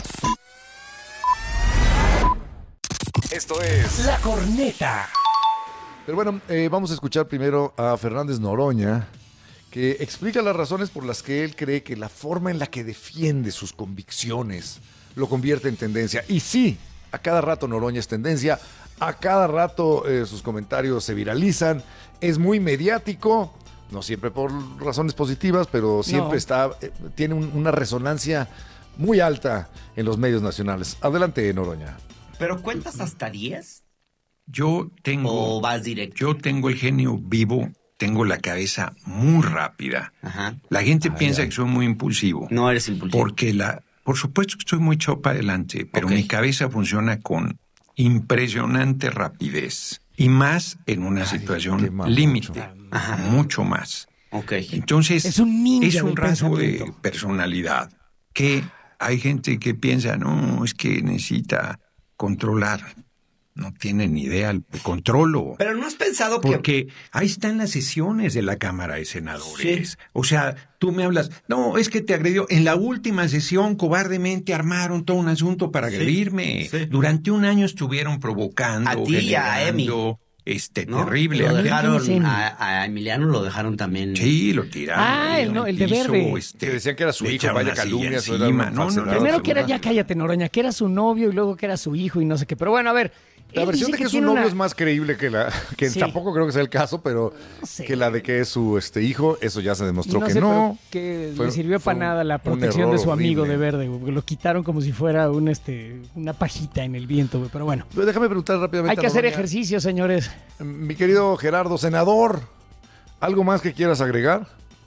Esto es La Corneta. Pero bueno, eh, vamos a escuchar primero a Fernández Noroña, que explica las razones por las que él cree que la forma en la que defiende sus convicciones lo convierte en tendencia. Y sí, a cada rato Noroña es tendencia, a cada rato eh, sus comentarios se viralizan, es muy mediático, no siempre por razones positivas, pero siempre No. está, eh, tiene un- una resonancia muy alta en los medios nacionales. Adelante, Noroña. ¿Pero cuentas hasta diez? Yo tengo, ¿O vas directo? yo tengo el genio vivo, tengo la cabeza muy rápida. Ajá. La gente Ay, piensa ay. que soy muy impulsivo. No eres impulsivo. Porque la, por supuesto que estoy muy echado para adelante, pero Ok. mi cabeza funciona con impresionante rapidez. Y más en una situación mamón, límite. Mucho más. Ok. Entonces, Es un ninja es un del rasgo de pensamiento. personalidad que hay gente que piensa, no, es que necesita controlar. No tiene ni idea, el controlo. Pero no has pensado que... Porque ahí están las sesiones de la Cámara de Senadores. O sea, tú me hablas, no, es que te agredió. En la última sesión, cobardemente armaron todo un asunto para Sí, agredirme. sí. Durante un año estuvieron provocando, A ti y a Emi. generando, este, ¿no? terrible. Lo A mí- dejaron, a, a Emiliano lo dejaron también. Sí, lo tiraron. Ah, ahí el, en no, el de piso, verde. este, Que decían que era su le hijo, echaron vaya una silla calumnia, eso era encima. una No, no, falsedad. Primero que era, ya cállate, Noroña, que era su novio y luego que era su hijo y no sé qué. Pero bueno, a ver. La él versión dice de que, es tiene un novio una- es más creíble que la que Sí. tampoco creo que sea el caso, pero sé. que la de que es su este hijo, eso ya se Y demostró no que sé, no. pero que Fue- le sirvió fue para nada la un protección de error su amigo horrible. de verde, güey, porque lo quitaron como si fuera un este una pajita en el viento, güey, pero bueno. Pero déjame preguntar rápidamente. Hay que a hacer Noroña. ejercicio, señores. Mi querido Gerardo, senador, ¿algo más que quieras agregar?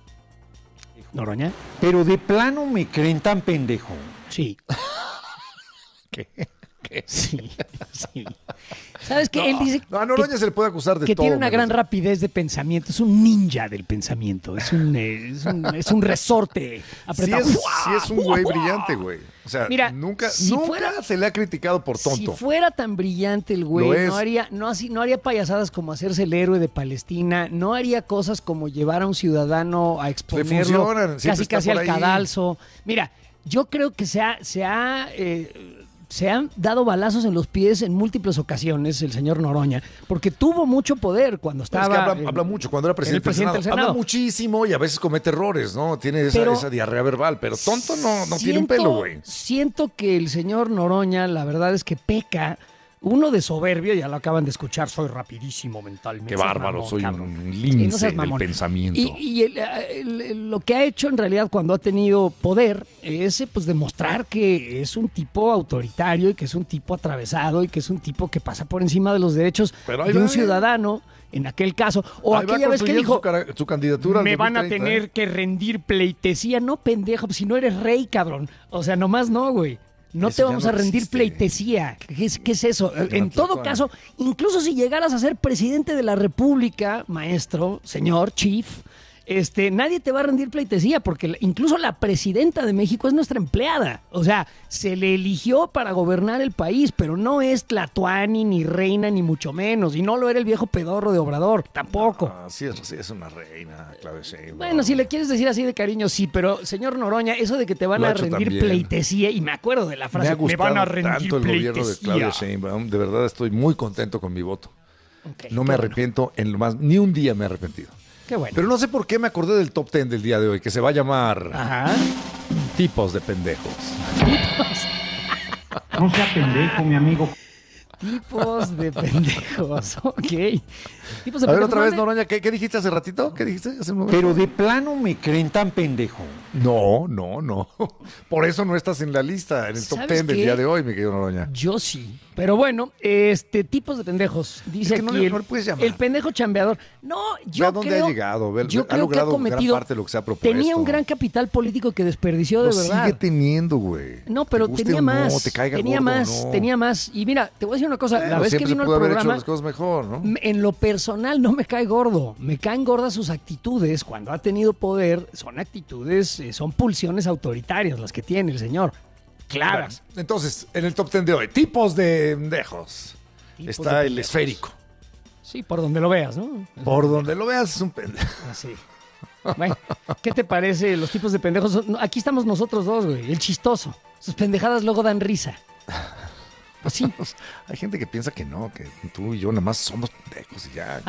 Noroña. Pero de plano me creen tan pendejo. Sí. ¿Qué? Sí, sí. ¿Sabes qué? Él dice No, a Noroña que, se le puede acusar de que todo. tiene una menos gran de- rapidez de pensamiento. Es un ninja del pensamiento. Es un, eh, es un, es un resorte Sí apretado. es, sí es un güey brillante, güey. O sea, Mira, nunca, si nunca fuera- se le ha criticado por tonto. Si fuera tan brillante el Lo güey, es. no haría, no, así, no haría payasadas como hacerse el héroe de Palestina, no haría cosas como llevar a un ciudadano a exponerlo funcionan, siempre casi está casi por al ahí. cadalso. Mira, yo creo que se ha, se ha eh, se han dado balazos en los pies en múltiples ocasiones el señor Noroña, porque tuvo mucho poder cuando Es que estaba... habla, en- habla mucho cuando era en presidente, el presidente del del Senado. Senado. Habla muchísimo y a veces comete errores, ¿no? Tiene esa, Pero esa diarrea verbal, pero tonto no, no tiene un Siento- pelo, güey. Siento que el señor Noroña, la verdad es que peca, uno de soberbio, ya lo acaban de escuchar, soy rapidísimo mentalmente. Qué seas bárbaro, mamón, soy cabrón. un Sí, lince no seas del mamón. pensamiento. Y, y el- el- el- lo que ha hecho en realidad cuando ha tenido poder es eh, pues demostrar que es un tipo autoritario y que es un tipo atravesado y que es un tipo que pasa por encima de los derechos Pero ahí de un va, ¿eh? ciudadano en aquel caso. O Ahí va aquella vez que construyendo dijo, su, cara- su candidatura al me van a dos mil treinta, tener ¿eh? que rendir pleitesía. No, pendejo, pues si no eres rey, cabrón. O sea, nomás no, güey. No Eso te ya vamos no a rendir existe. pleitesía. ¿Qué es, qué es eso? Ya En no todo Tlatuani. caso, incluso si llegaras a ser presidente de la República, maestro, señor, chief, este, nadie te va a rendir pleitesía porque la- incluso la presidenta de México es nuestra empleada. O sea, se le eligió para gobernar el país, pero no es Tlatuani, ni reina, ni mucho menos. Y no lo era el viejo pedorro de Obrador, tampoco. Ah, sí, es, sí, es una reina, Claudia Sheinbaum. Bueno, si le quieres decir así de cariño, sí, pero señor Noroña, eso de que te van Lo ha a hecho rendir también. pleitesía, y me acuerdo de la Me frase, ha me, gustado van a rendir tanto el gobierno de Claudia pleitesía. Sheinbaum. De verdad estoy muy contento con mi voto. Ok, no qué me bueno. arrepiento en lo más, ni un día me he arrepentido. Qué bueno. Pero no sé por qué me acordé del top ten del día de hoy, que se va a llamar Ajá. Tipos de pendejos. No sea pendejo, mi amigo. Tipos de pendejos, ok. Tipos de A ver, pendejos, otra vez, ¿dónde? Noroña, ¿qué, ¿qué dijiste hace ratito? ¿Qué dijiste hace un momento? Pero de plano me creen tan pendejo. No, no, no. Por eso no estás en la lista, en el top ¿Sabes ten del qué? día de hoy, mi querido Noroña. Yo sí. Pero bueno, este, tipos de pendejos. Dice Es que no aquí le- el, no le puedes llamar. el pendejo chambeador. No, yo Ve a dónde creo, ha llegado, ve- yo ha creo que ha logrado gran cometido. parte de lo que se ha propuesto. Tenía un gran capital político que desperdició de Lo verdad. sigue teniendo, güey. No, pero Te guste tenía o no, más. te caiga tenía gordo o más, no. tenía más. Y mira, te voy a decir una cosa. la Bueno, vez que siempre se vino el pudo haber hecho programa, las cosas mejor, ¿no? m- en lo personal no me cae gordo. Me caen gordas sus actitudes cuando ha tenido poder. Son actitudes, eh, son pulsiones autoritarias las que tiene el señor. Claras. Bueno, entonces, en el top ten de hoy, tipos de pendejos. Tipos Está de el pendejos. esférico. Sí, por donde lo veas, ¿no? Por donde lo veas es un pendejo. Así. Bueno, ¿qué te parece los tipos de pendejos? No, aquí estamos nosotros dos, güey. El chistoso. Sus pendejadas luego dan risa. Pues sí. Hay gente que piensa que no, que tú y yo nada más somos pendejos y ya.